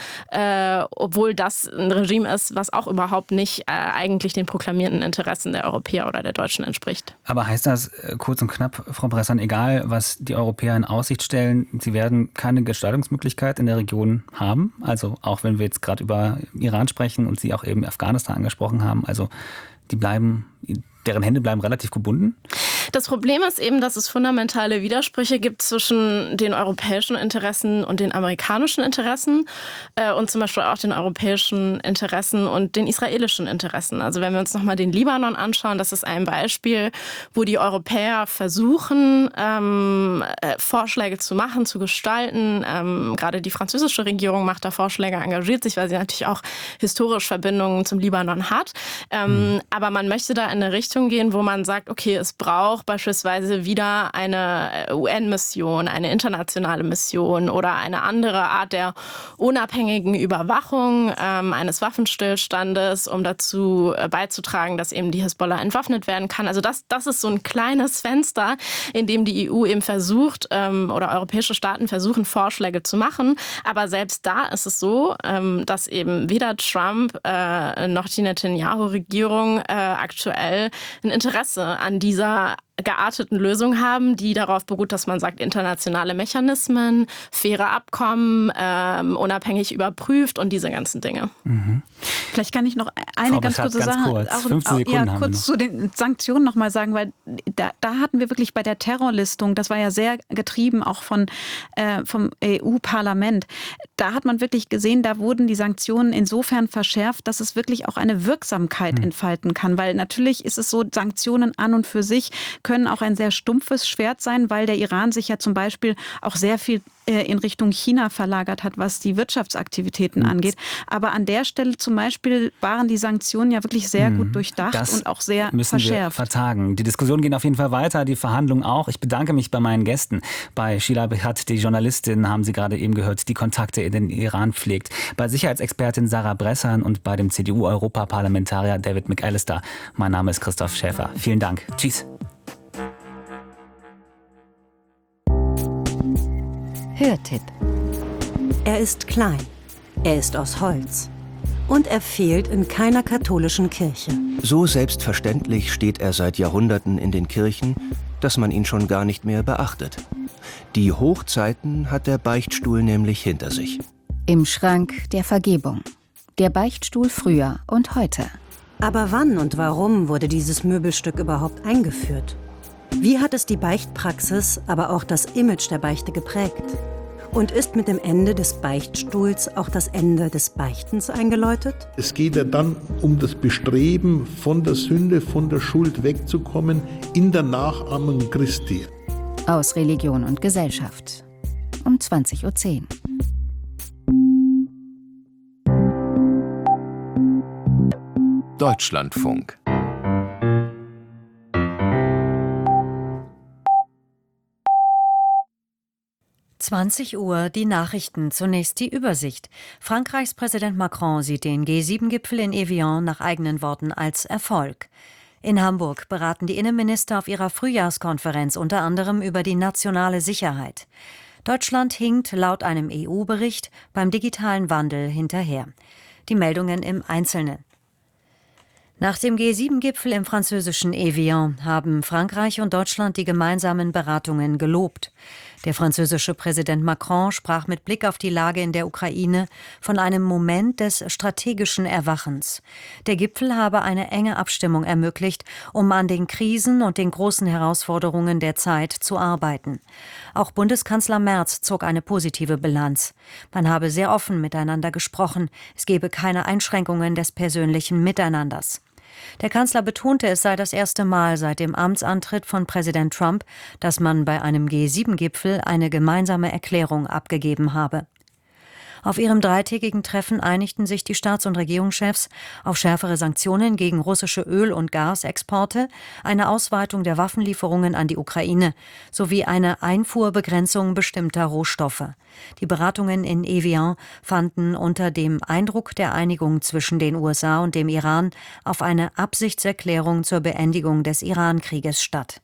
obwohl das ein Regime ist, was auch überhaupt nicht eigentlich den proklamierten Interessen der Europäer oder der Deutschen entspricht. Aber heißt das kurz und knapp, Frau Bressan, egal was die Europäer in Aussicht stellen, sie werden keine Gestaltungsmöglichkeit in der Region haben? Also auch wenn wir jetzt gerade über Iran sprechen und Sie auch eben Afghanistan angesprochen haben, also die bleiben, deren Hände bleiben relativ gebunden? Das Problem ist eben, dass es fundamentale Widersprüche gibt zwischen den europäischen Interessen und den amerikanischen Interessen äh, und zum Beispiel auch den europäischen Interessen und den israelischen Interessen. Also wenn wir uns nochmal den Libanon anschauen, das ist ein Beispiel, wo die Europäer versuchen, ähm, äh, Vorschläge zu machen, zu gestalten. Ähm, gerade die französische Regierung macht da Vorschläge, engagiert sich, weil sie natürlich auch historisch Verbindungen zum Libanon hat. Ähm, mhm. Aber man möchte da in eine Richtung gehen, wo man sagt, okay, es braucht beispielsweise wieder eine U N-Mission, eine internationale Mission oder eine andere Art der unabhängigen Überwachung ähm, eines Waffenstillstandes, um dazu äh, beizutragen, dass eben die Hisbollah entwaffnet werden kann. Also das, das ist so ein kleines Fenster, in dem die E U eben versucht ähm, oder europäische Staaten versuchen, Vorschläge zu machen. Aber selbst da ist es so, ähm, dass eben weder Trump äh, noch die Netanyahu-Regierung äh, aktuell ein Interesse an dieser gearteten Lösung haben, die darauf beruht, dass man sagt, internationale Mechanismen, faire Abkommen, ähm, unabhängig überprüft und diese ganzen Dinge. Mhm. Vielleicht kann ich noch eine Frau ganz kurze ganz Sache kurz. auch, fünfzehn Sekunden ja, haben kurz wir noch. zu den Sanktionen noch mal sagen, weil da, da hatten wir wirklich bei der Terrorlistung, das war ja sehr getrieben auch von äh, vom E U-Parlament, da hat man wirklich gesehen, da wurden die Sanktionen insofern verschärft, dass es wirklich auch eine Wirksamkeit mhm. entfalten kann, weil natürlich ist es so, Sanktionen an und für sich können auch ein sehr stumpfes Schwert sein, weil der Iran sich ja zum Beispiel auch sehr viel in Richtung China verlagert hat, was die Wirtschaftsaktivitäten mhm. angeht. Aber an der Stelle zum Beispiel waren die Sanktionen ja wirklich sehr mhm. gut durchdacht das und auch sehr müssen verschärft. Wir vertagen. Die Diskussionen gehen auf jeden Fall weiter, die Verhandlungen auch. Ich bedanke mich bei meinen Gästen. Bei Sheila Bechat, die Journalistin, haben Sie gerade eben gehört, die Kontakte in den Iran pflegt. Bei Sicherheitsexpertin Sarah Bressan und bei dem C D U-Europaparlamentarier David McAllister. Mein Name ist Christoph Schäfer. Vielen Dank. Tschüss. Hörtipp. Er ist klein, er ist aus Holz und er fehlt in keiner katholischen Kirche. So selbstverständlich steht er seit Jahrhunderten in den Kirchen, dass man ihn schon gar nicht mehr beachtet. Die Hochzeiten hat der Beichtstuhl nämlich hinter sich. Im Schrank der Vergebung. Der Beichtstuhl früher und heute. Aber wann und warum wurde dieses Möbelstück überhaupt eingeführt? Wie hat es die Beichtpraxis, aber auch das Image der Beichte geprägt? Und ist mit dem Ende des Beichtstuhls auch das Ende des Beichtens eingeläutet? Es geht ja dann um das Bestreben, von der Sünde, von der Schuld wegzukommen, in der Nachahmung Christi. Aus Religion und Gesellschaft. Um zwanzig Uhr zehn. Deutschlandfunk. zwanzig Uhr, die Nachrichten. Zunächst die Übersicht. Frankreichs Präsident Macron sieht den G sieben Gipfel in Evian nach eigenen Worten als Erfolg. In Hamburg beraten die Innenminister auf ihrer Frühjahrskonferenz unter anderem über die nationale Sicherheit. Deutschland hinkt laut einem E U-Bericht beim digitalen Wandel hinterher. Die Meldungen im Einzelnen. Nach dem G sieben Gipfel im französischen Evian haben Frankreich und Deutschland die gemeinsamen Beratungen gelobt. Der französische Präsident Macron sprach mit Blick auf die Lage in der Ukraine von einem Moment des strategischen Erwachens. Der Gipfel habe eine enge Abstimmung ermöglicht, um an den Krisen und den großen Herausforderungen der Zeit zu arbeiten. Auch Bundeskanzler Merz zog eine positive Bilanz. Man habe sehr offen miteinander gesprochen. Es gebe keine Einschränkungen des persönlichen Miteinanders. Der Kanzler betonte, es sei das erste Mal seit dem Amtsantritt von Präsident Trump, dass man bei einem G sieben Gipfel eine gemeinsame Erklärung abgegeben habe. Auf ihrem dreitägigen Treffen einigten sich die Staats- und Regierungschefs auf schärfere Sanktionen gegen russische Öl- und Gasexporte, eine Ausweitung der Waffenlieferungen an die Ukraine sowie eine Einfuhrbegrenzung bestimmter Rohstoffe. Die Beratungen in Evian fanden unter dem Eindruck der Einigung zwischen den U S A und dem Iran auf eine Absichtserklärung zur Beendigung des Iran-Krieges statt.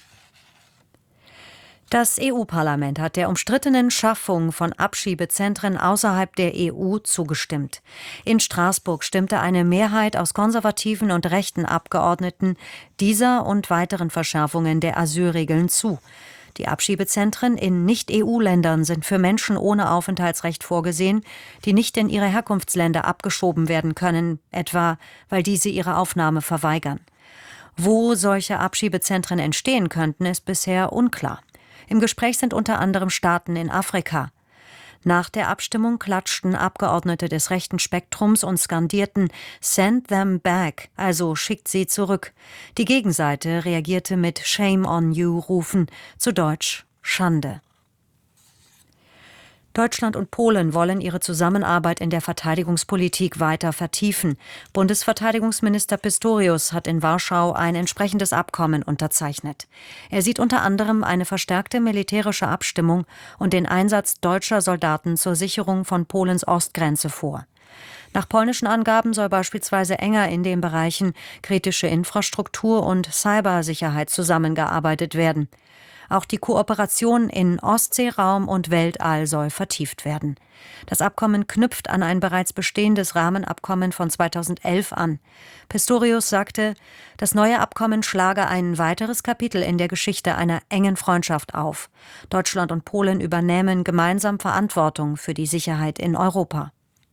Das E U-Parlament hat der umstrittenen Schaffung von Abschiebezentren außerhalb der E U zugestimmt. In Straßburg stimmte eine Mehrheit aus konservativen und rechten Abgeordneten dieser und weiteren Verschärfungen der Asylregeln zu. Die Abschiebezentren in Nicht-E U-Ländern sind für Menschen ohne Aufenthaltsrecht vorgesehen, die nicht in ihre Herkunftsländer abgeschoben werden können, etwa weil diese ihre Aufnahme verweigern. Wo solche Abschiebezentren entstehen könnten, ist bisher unklar. Im Gespräch sind unter anderem Staaten in Afrika. Nach der Abstimmung klatschten Abgeordnete des rechten Spektrums und skandierten "Send them back", also schickt sie zurück. Die Gegenseite reagierte mit "Shame on you"-Rufen, zu Deutsch Schande. Deutschland und Polen wollen ihre Zusammenarbeit in der Verteidigungspolitik weiter vertiefen. Bundesverteidigungsminister Pistorius hat in Warschau ein entsprechendes Abkommen unterzeichnet. Er sieht unter anderem eine verstärkte militärische Abstimmung und den Einsatz deutscher Soldaten zur Sicherung von Polens Ostgrenze vor. Nach polnischen Angaben soll beispielsweise enger in den Bereichen kritische Infrastruktur und Cybersicherheit zusammengearbeitet werden. Auch die Kooperation in Ostseeraum und Weltall soll vertieft werden. Das Abkommen knüpft an ein bereits bestehendes Rahmenabkommen von zweitausendelf an. Pistorius sagte, das neue Abkommen schlage ein weiteres Kapitel in der Geschichte einer engen Freundschaft auf. Deutschland und Polen übernehmen gemeinsam Verantwortung für die Sicherheit in Europa.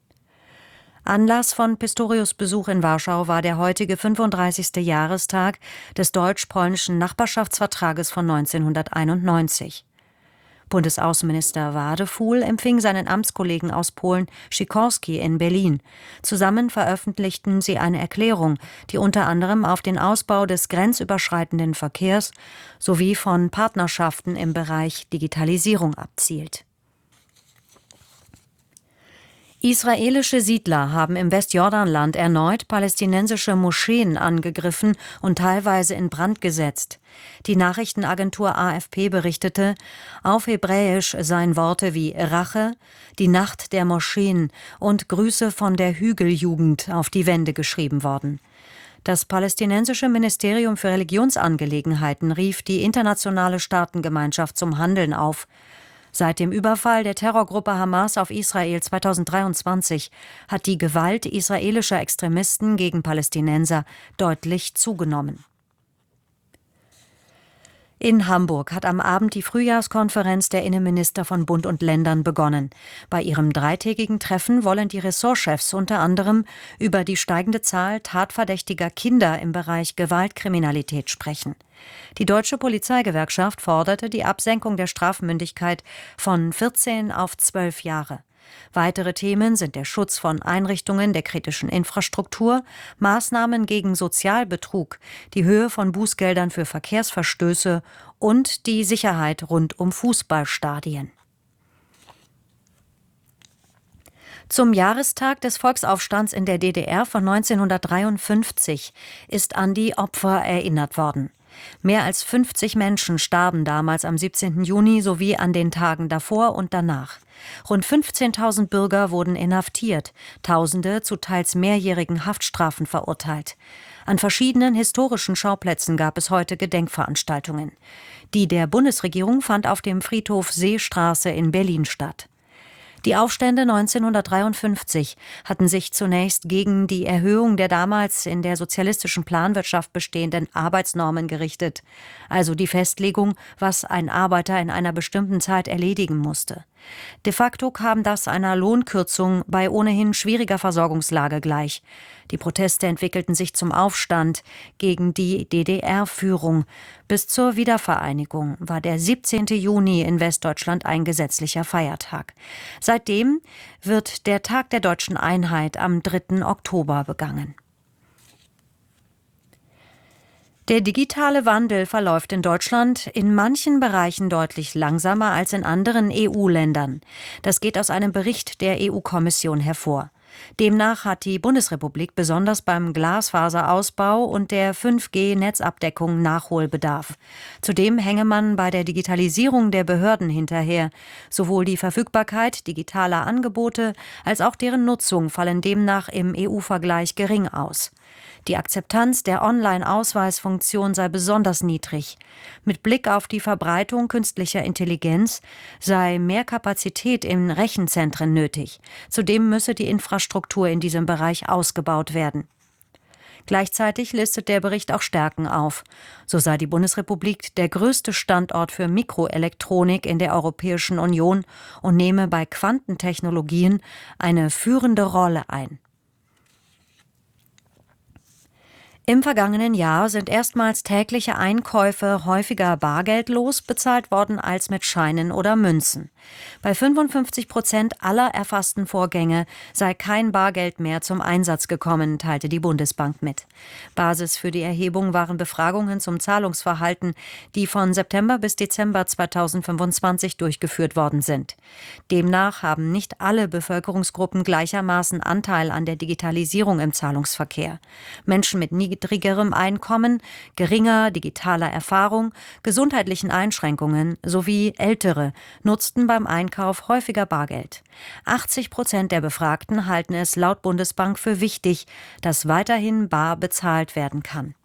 Anlass von Pistorius' Besuch in Warschau war der heutige fünfunddreißigste Jahrestag des deutsch-polnischen Nachbarschaftsvertrages von neunzehnhunderteinundneunzig. Bundesaußenminister Wadefuhl empfing seinen Amtskollegen aus Polen Sikorski in Berlin. Zusammen veröffentlichten sie eine Erklärung, die unter anderem auf den Ausbau des grenzüberschreitenden Verkehrs sowie von Partnerschaften im Bereich Digitalisierung abzielt. Israelische Siedler haben im Westjordanland erneut palästinensische Moscheen angegriffen und teilweise in Brand gesetzt. Die Nachrichtenagentur A F P berichtete, auf Hebräisch seien Worte wie Rache, die Nacht der Moscheen und Grüße von der Hügeljugend auf die Wände geschrieben worden. Das palästinensische Ministerium für Religionsangelegenheiten rief die internationale Staatengemeinschaft zum Handeln auf. Seit dem Überfall der Terrorgruppe Hamas auf Israel zweitausenddreiundzwanzig hat die Gewalt israelischer Extremisten gegen Palästinenser deutlich zugenommen. In Hamburg hat am Abend die Frühjahrskonferenz der Innenminister von Bund und Ländern begonnen. Bei ihrem dreitägigen Treffen wollen die Ressortchefs unter anderem über die steigende Zahl tatverdächtiger Kinder im Bereich Gewaltkriminalität sprechen. Die Deutsche Polizeigewerkschaft forderte die Absenkung der Strafmündigkeit von vierzehn auf zwölf Jahre. Weitere Themen sind der Schutz von Einrichtungen der kritischen Infrastruktur, Maßnahmen gegen Sozialbetrug, die Höhe von Bußgeldern für Verkehrsverstöße und die Sicherheit rund um Fußballstadien. Zum Jahrestag des Volksaufstands in der D D R von neunzehnhundertdreiundfünfzig ist an die Opfer erinnert worden. Mehr als fünfzig Menschen starben damals am siebzehnten Juni sowie an den Tagen davor und danach. Rund fünfzehntausend Bürger wurden inhaftiert, Tausende zu teils mehrjährigen Haftstrafen verurteilt. An verschiedenen historischen Schauplätzen gab es heute Gedenkveranstaltungen. Die der Bundesregierung fand auf dem Friedhof Seestraße in Berlin statt. Die Aufstände neunzehnhundertdreiundfünfzig hatten sich zunächst gegen die Erhöhung der damals in der sozialistischen Planwirtschaft bestehenden Arbeitsnormen gerichtet, also die Festlegung, was ein Arbeiter in einer bestimmten Zeit erledigen musste. De facto kam das einer Lohnkürzung bei ohnehin schwieriger Versorgungslage gleich. Die Proteste entwickelten sich zum Aufstand gegen die D D R-Führung. Bis zur Wiedervereinigung war der siebzehnten Juni in Westdeutschland ein gesetzlicher Feiertag. Seitdem wird der Tag der deutschen Einheit am dritten Oktober begangen. Der digitale Wandel verläuft in Deutschland in manchen Bereichen deutlich langsamer als in anderen E U-Ländern. Das geht aus einem Bericht der E U-Kommission hervor. Demnach hat die Bundesrepublik besonders beim Glasfaserausbau und der fünf G-Netzabdeckung Nachholbedarf. Zudem hänge man bei der Digitalisierung der Behörden hinterher. Sowohl die Verfügbarkeit digitaler Angebote als auch deren Nutzung fallen demnach im E U-Vergleich gering aus. Die Akzeptanz der Online-Ausweisfunktion sei besonders niedrig. Mit Blick auf die Verbreitung künstlicher Intelligenz sei mehr Kapazität in Rechenzentren nötig. Zudem müsse die Infrastruktur in diesem Bereich ausgebaut werden. Gleichzeitig listet der Bericht auch Stärken auf. So sei die Bundesrepublik der größte Standort für Mikroelektronik in der Europäischen Union und nehme bei Quantentechnologien eine führende Rolle ein. Im vergangenen Jahr sind erstmals tägliche Einkäufe häufiger bargeldlos bezahlt worden als mit Scheinen oder Münzen. Bei fünfundfünfzig Prozent aller erfassten Vorgänge sei kein Bargeld mehr zum Einsatz gekommen, teilte die Bundesbank mit. Basis für die Erhebung waren Befragungen zum Zahlungsverhalten, die von September bis Dezember zweitausendfünfundzwanzig durchgeführt worden sind. Demnach haben nicht alle Bevölkerungsgruppen gleichermaßen Anteil an der Digitalisierung im Zahlungsverkehr. Menschen mit niedrigerem Einkommen, geringer digitaler Erfahrung, gesundheitlichen Einschränkungen sowie Ältere nutzten beim Einkauf häufiger Bargeld. achtzig Prozent der Befragten halten es laut Bundesbank für wichtig, dass weiterhin bar bezahlt werden kann.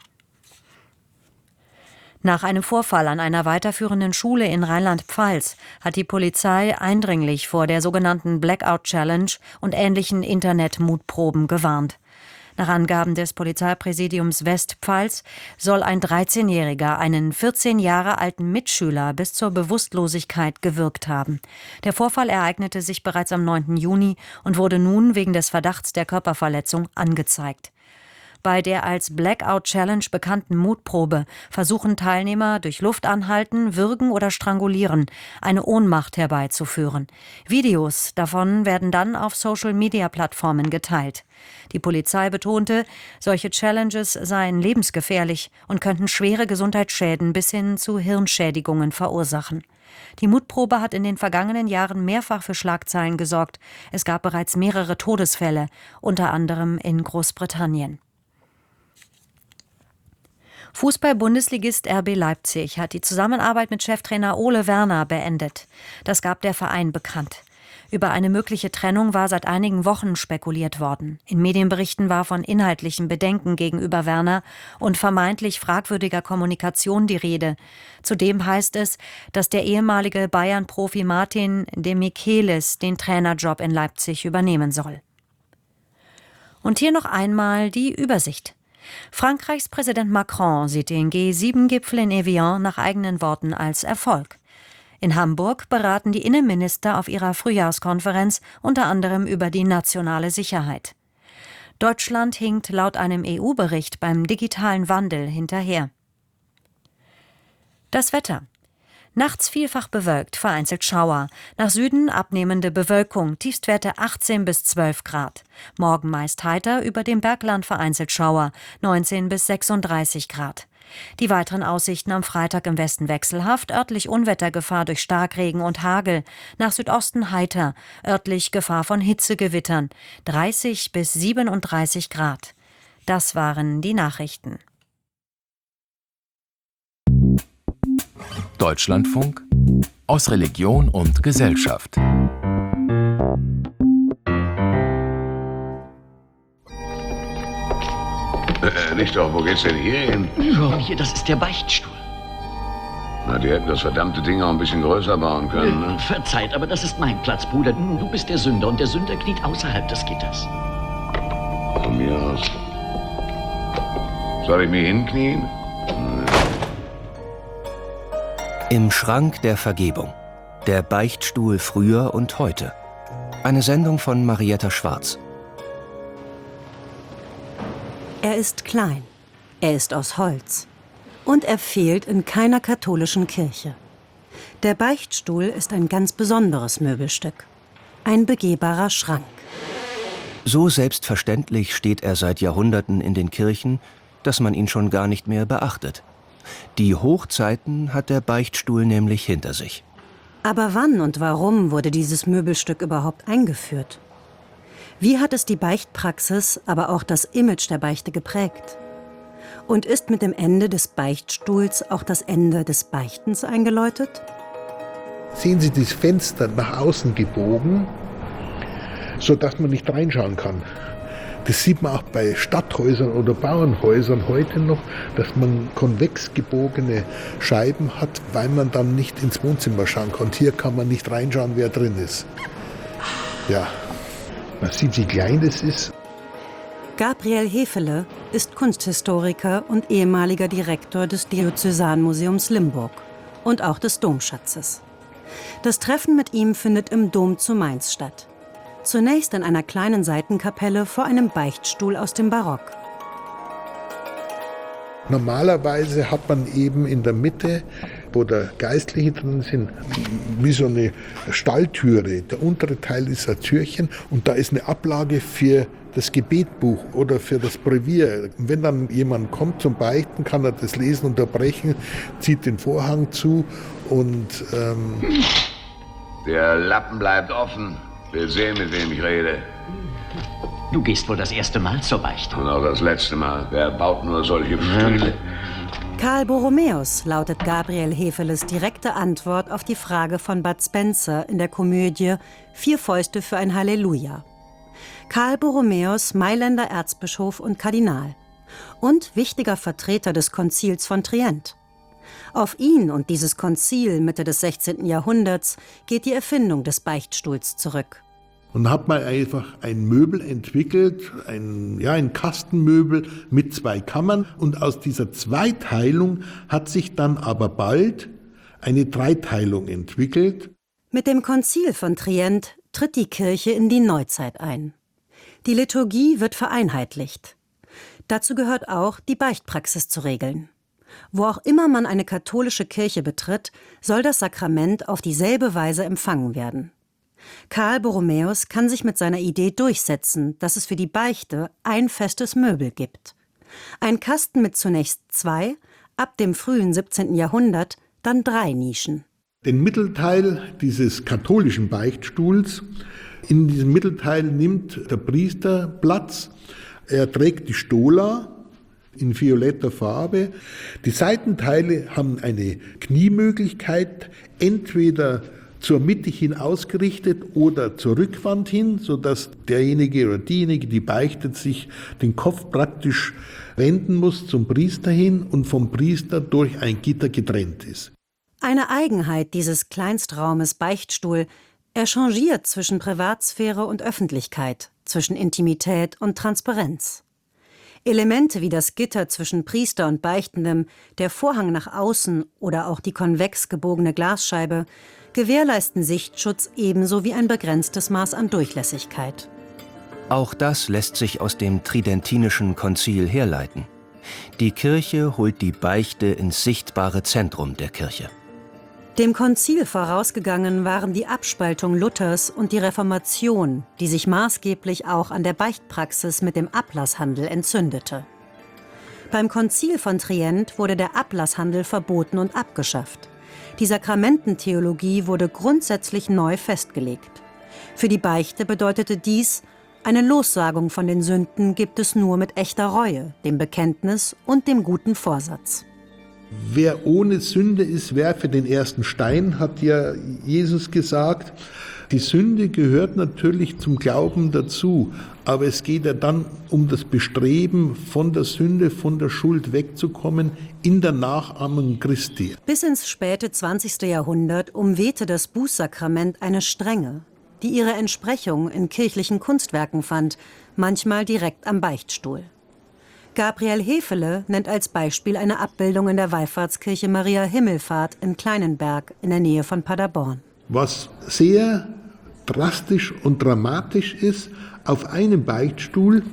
Nach einem Vorfall an einer weiterführenden Schule in Rheinland-Pfalz hat die Polizei eindringlich vor der sogenannten Blackout Challenge und ähnlichen Internet-Mutproben gewarnt. Nach Angaben des Polizeipräsidiums Westpfalz soll ein dreizehnjähriger einen vierzehn Jahre alten Mitschüler bis zur Bewusstlosigkeit gewürgt haben. Der Vorfall ereignete sich bereits am neunten Juni und wurde nun wegen des Verdachts der Körperverletzung angezeigt. Bei der als Blackout Challenge bekannten Mutprobe versuchen Teilnehmer durch Luftanhalten, Würgen oder Strangulieren eine Ohnmacht herbeizuführen. Videos davon werden dann auf Social-Media-Plattformen geteilt. Die Polizei betonte, solche Challenges seien lebensgefährlich und könnten schwere Gesundheitsschäden bis hin zu Hirnschädigungen verursachen. Die Mutprobe hat in den vergangenen Jahren mehrfach für Schlagzeilen gesorgt. Es gab bereits mehrere Todesfälle, unter anderem in Großbritannien. Fußball-Bundesligist R B Leipzig hat die Zusammenarbeit mit Cheftrainer Ole Werner beendet. Das gab der Verein bekannt. Über eine mögliche Trennung war seit einigen Wochen spekuliert worden. In Medienberichten war von inhaltlichen Bedenken gegenüber Werner und vermeintlich fragwürdiger Kommunikation die Rede. Zudem heißt es, dass der ehemalige Bayern-Profi Martin de Michelis den Trainerjob in Leipzig übernehmen soll. Und hier noch einmal die Übersicht. Frankreichs Präsident Macron sieht den G sieben Gipfel in Evian nach eigenen Worten als Erfolg. In Hamburg beraten die Innenminister auf ihrer Frühjahrskonferenz unter anderem über die nationale Sicherheit. Deutschland hinkt laut einem E U-Bericht beim digitalen Wandel hinterher. Das Wetter. Nachts vielfach bewölkt, vereinzelt Schauer. Nach Süden abnehmende Bewölkung, Tiefstwerte achtzehn bis zwölf Grad. Morgen meist heiter, über dem Bergland vereinzelt Schauer, neunzehn bis sechsunddreißig Grad. Die weiteren Aussichten am Freitag im Westen wechselhaft, örtlich Unwettergefahr durch Starkregen und Hagel. Nach Südosten heiter, örtlich Gefahr von Hitzegewittern, dreißig bis siebenunddreißig Grad. Das waren die Nachrichten. Deutschlandfunk aus Religion und Gesellschaft. Äh, nicht doch, wo geht's denn hier hin? Ja, hier, das ist der Beichtstuhl. Na, die hätten das verdammte Ding auch ein bisschen größer bauen können, ne? Äh, verzeiht, aber das ist mein Platz, Bruder. Du bist der Sünder und der Sünder kniet außerhalb des Gitters. Von mir aus. Soll ich mich hinknien? Im Schrank der Vergebung. Der Beichtstuhl früher und heute. Eine Sendung von Marietta Schwarz. Er ist klein, er ist aus Holz und er fehlt in keiner katholischen Kirche. Der Beichtstuhl ist ein ganz besonderes Möbelstück, ein begehbarer Schrank. So selbstverständlich steht er seit Jahrhunderten in den Kirchen, dass man ihn schon gar nicht mehr beachtet. Die Hochzeiten hat der Beichtstuhl nämlich hinter sich. Aber wann und warum wurde dieses Möbelstück überhaupt eingeführt? Wie hat es die Beichtpraxis, aber auch das Image der Beichte geprägt? Und ist mit dem Ende des Beichtstuhls auch das Ende des Beichtens eingeläutet? Sehen Sie das Fenster nach außen gebogen, sodass man nicht reinschauen kann. Das sieht man auch bei Stadthäusern oder Bauernhäusern heute noch, dass man konvex gebogene Scheiben hat, weil man dann nicht ins Wohnzimmer schauen kann. Hier kann man nicht reinschauen, wer drin ist. Ja. Man sieht, wie klein das ist. Gabriel Hefele ist Kunsthistoriker und ehemaliger Direktor des Diözesanmuseums Limburg und auch des Domschatzes. Das Treffen mit ihm findet im Dom zu Mainz statt. Zunächst in einer kleinen Seitenkapelle vor einem Beichtstuhl aus dem Barock. Normalerweise hat man eben in der Mitte, wo der Geistliche drin sind, wie so eine Stalltüre. Der untere Teil ist ein Türchen und da ist eine Ablage für das Gebetbuch oder für das Brevier. Und wenn dann jemand kommt zum Beichten, kann er das Lesen unterbrechen, zieht den Vorhang zu und... Ähm Der Lappen bleibt offen. Will sehen, mit wem ich rede. Du gehst wohl das erste Mal zur Beichte. Und auch das letzte Mal. Wer baut nur solche Stühle? Karl Borromäus lautet Gabriel Hefeles direkte Antwort auf die Frage von Bud Spencer in der Komödie Vier Fäuste für ein Halleluja. Karl Borromäus, Mailänder Erzbischof und Kardinal und wichtiger Vertreter des Konzils von Trient. Auf ihn und dieses Konzil Mitte des sechzehnten Jahrhunderts geht die Erfindung des Beichtstuhls zurück. Und hat man einfach ein Möbel entwickelt, ein, ja, ein Kastenmöbel mit zwei Kammern. Und aus dieser Zweiteilung hat sich dann aber bald eine Dreiteilung entwickelt. Mit dem Konzil von Trient tritt die Kirche in die Neuzeit ein. Die Liturgie wird vereinheitlicht. Dazu gehört auch, die Beichtpraxis zu regeln. Wo auch immer man eine katholische Kirche betritt, soll das Sakrament auf dieselbe Weise empfangen werden. Karl Borromäus kann sich mit seiner Idee durchsetzen, dass es für die Beichte ein festes Möbel gibt. Ein Kasten mit zunächst zwei, ab dem frühen siebzehnten Jahrhundert dann drei Nischen. Den Mittelteil dieses katholischen Beichtstuhls, in diesem Mittelteil nimmt der Priester Platz. Er trägt die Stola in violetter Farbe. Die Seitenteile haben eine Kniemöglichkeit, entweder zur Mitte hin ausgerichtet oder zur Rückwand hin, sodass derjenige oder diejenige, die beichtet, sich den Kopf praktisch wenden muss zum Priester hin und vom Priester durch ein Gitter getrennt ist. Eine Eigenheit dieses Kleinstraumes Beichtstuhl: Er changiert zwischen Privatsphäre und Öffentlichkeit, zwischen Intimität und Transparenz. Elemente wie das Gitter zwischen Priester und Beichtendem, der Vorhang nach außen oder auch die konvex gebogene Glasscheibe gewährleisten Sichtschutz ebenso wie ein begrenztes Maß an Durchlässigkeit. Auch das lässt sich aus dem Tridentinischen Konzil herleiten. Die Kirche holt die Beichte ins sichtbare Zentrum der Kirche. Dem Konzil vorausgegangen waren die Abspaltung Luthers und die Reformation, die sich maßgeblich auch an der Beichtpraxis mit dem Ablasshandel entzündete. Beim Konzil von Trient wurde der Ablasshandel verboten und abgeschafft. Die Sakramententheologie wurde grundsätzlich neu festgelegt. Für die Beichte bedeutete dies, eine Lossagung von den Sünden gibt es nur mit echter Reue, dem Bekenntnis und dem guten Vorsatz. Wer ohne Sünde ist, werfe den ersten Stein, hat ja Jesus gesagt. Die Sünde gehört natürlich zum Glauben dazu, aber es geht ja dann um das Bestreben, von der Sünde, von der Schuld wegzukommen, in der Nachahmung Christi. Bis ins späte zwanzigste Jahrhundert umwehte das Bußsakrament eine Strenge, die ihre Entsprechung in kirchlichen Kunstwerken fand, manchmal direkt am Beichtstuhl. Gabriel Hefele nennt als Beispiel eine Abbildung in der Wallfahrtskirche Maria Himmelfahrt in Kleinenberg in der Nähe von Paderborn. Was sehr drastisch und dramatisch ist, auf einem Beichtstuhl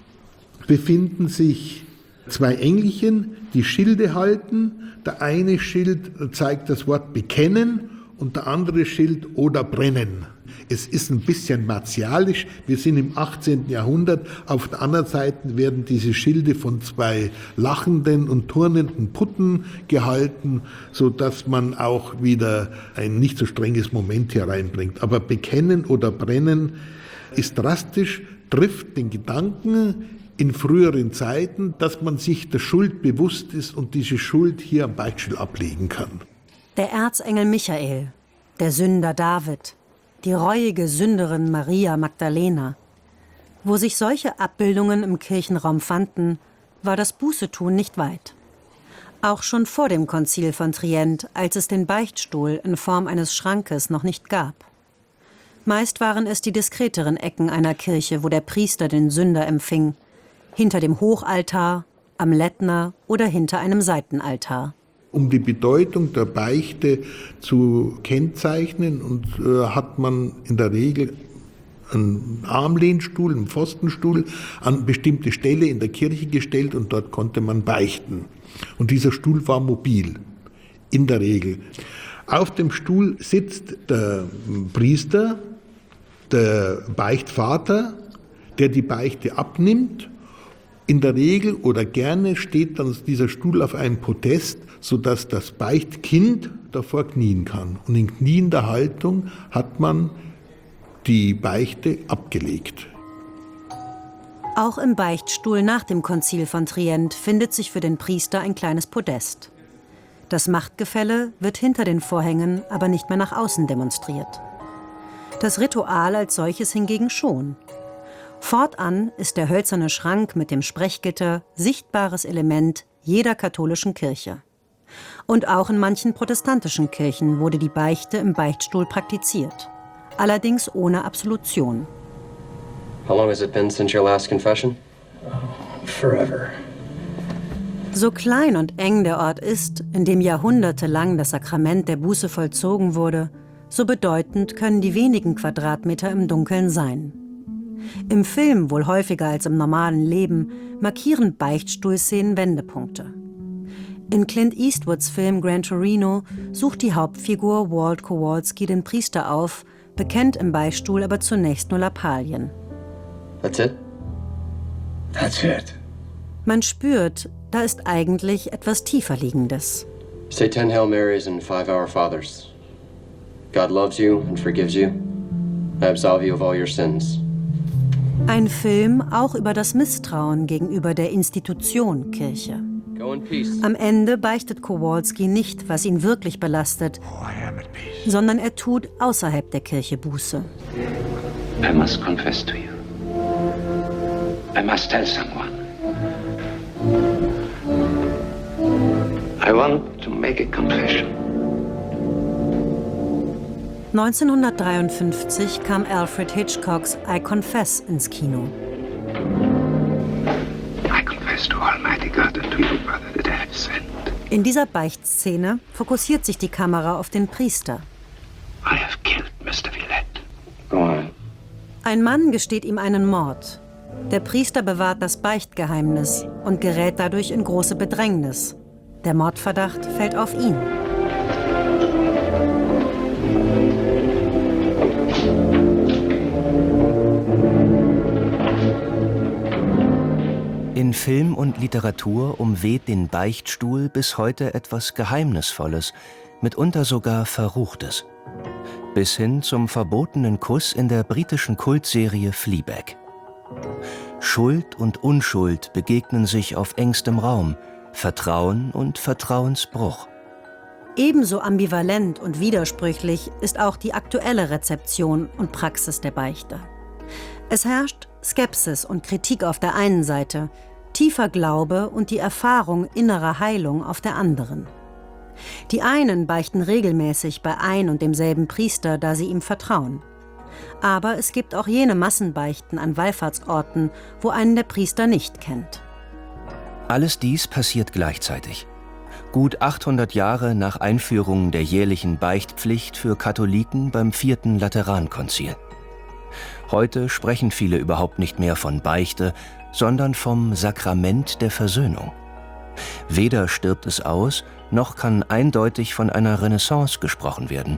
befinden sich zwei Engelchen, die Schilde halten. Der eine Schild zeigt das Wort bekennen und der andere Schild oder brennen. Es ist ein bisschen martialisch. Wir sind im achtzehnten Jahrhundert. Auf der anderen Seite werden diese Schilde von zwei lachenden und turnenden Putten gehalten, sodass man auch wieder ein nicht so strenges Moment hereinbringt. Aber bekennen oder brennen ist drastisch, trifft den Gedanken in früheren Zeiten, dass man sich der Schuld bewusst ist und diese Schuld hier am Beichtstuhl ablegen kann. Der Erzengel Michael, der Sünder David, die reuige Sünderin Maria Magdalena. Wo sich solche Abbildungen im Kirchenraum fanden, war das Bußetun nicht weit. Auch schon vor dem Konzil von Trient, als es den Beichtstuhl in Form eines Schrankes noch nicht gab. Meist waren es die diskreteren Ecken einer Kirche, wo der Priester den Sünder empfing, hinter dem Hochaltar, am Lettner oder hinter einem Seitenaltar. Um die Bedeutung der Beichte zu kennzeichnen, und äh, hat man in der Regel einen Armlehnstuhl, einen Pfostenstuhl an bestimmte Stelle in der Kirche gestellt und dort konnte man beichten. Und dieser Stuhl war mobil, in der Regel. Auf dem Stuhl sitzt der Priester, der Beichtvater, der die Beichte abnimmt. In der Regel oder gerne steht dann dieser Stuhl auf einem Podest, sodass das Beichtkind davor knien kann. Und in kniender Haltung hat man die Beichte abgelegt. Auch im Beichtstuhl nach dem Konzil von Trient findet sich für den Priester ein kleines Podest. Das Machtgefälle wird hinter den Vorhängen aber nicht mehr nach außen demonstriert. Das Ritual als solches hingegen schon. Fortan ist der hölzerne Schrank mit dem Sprechgitter sichtbares Element jeder katholischen Kirche. Und auch in manchen protestantischen Kirchen wurde die Beichte im Beichtstuhl praktiziert. Allerdings ohne Absolution. How long has it been since your last confession? Oh, forever. So klein und eng der Ort ist, in dem jahrhundertelang das Sakrament der Buße vollzogen wurde, so bedeutend können die wenigen Quadratmeter im Dunkeln sein. Im Film, wohl häufiger als im normalen Leben, markieren Beichtstuhlszenen Wendepunkte. In Clint Eastwoods Film Gran Torino sucht die Hauptfigur Walt Kowalski den Priester auf, bekennt im Beichtstuhl aber zunächst nur Lappalien. That's it? That's it. Man spürt, da ist eigentlich etwas tiefer Liegendes. Say ten Hail Marys and five Our Fathers. God loves you and forgives you. I absolve you of all your sins. Ein Film auch über das Misstrauen gegenüber der Institution Kirche. Am Ende beichtet Kowalski nicht, was ihn wirklich belastet, sondern er tut außerhalb der Kirche Buße. I must confess to you. I must tell someone. I want to make a confession. neunzehnhundertdreiundfünfzig kam Alfred Hitchcocks I Confess ins Kino. I confess to Almighty God and to you, brother, that I have sinned. In dieser Beichtszene fokussiert sich die Kamera auf den Priester. I have killed Mister Villette. Go on. Ein Mann gesteht ihm einen Mord. Der Priester bewahrt das Beichtgeheimnis und gerät dadurch in große Bedrängnis. Der Mordverdacht fällt auf ihn. In Film und Literatur umweht den Beichtstuhl bis heute etwas Geheimnisvolles, mitunter sogar Verruchtes. Bis hin zum verbotenen Kuss in der britischen Kultserie Fleabag. Schuld und Unschuld begegnen sich auf engstem Raum, Vertrauen und Vertrauensbruch. Ebenso ambivalent und widersprüchlich ist auch die aktuelle Rezeption und Praxis der Beichte. Es herrscht Skepsis und Kritik auf der einen Seite, tiefer Glaube und die Erfahrung innerer Heilung auf der anderen. Die einen beichten regelmäßig bei ein und demselben Priester, da sie ihm vertrauen. Aber es gibt auch jene Massenbeichten an Wallfahrtsorten, wo einen der Priester nicht kennt. Alles dies passiert gleichzeitig. Gut achthundert Jahre nach Einführung der jährlichen Beichtpflicht für Katholiken beim vierten Laterankonzil. Heute sprechen viele überhaupt nicht mehr von Beichte, sondern vom Sakrament der Versöhnung. Weder stirbt es aus, noch kann eindeutig von einer Renaissance gesprochen werden.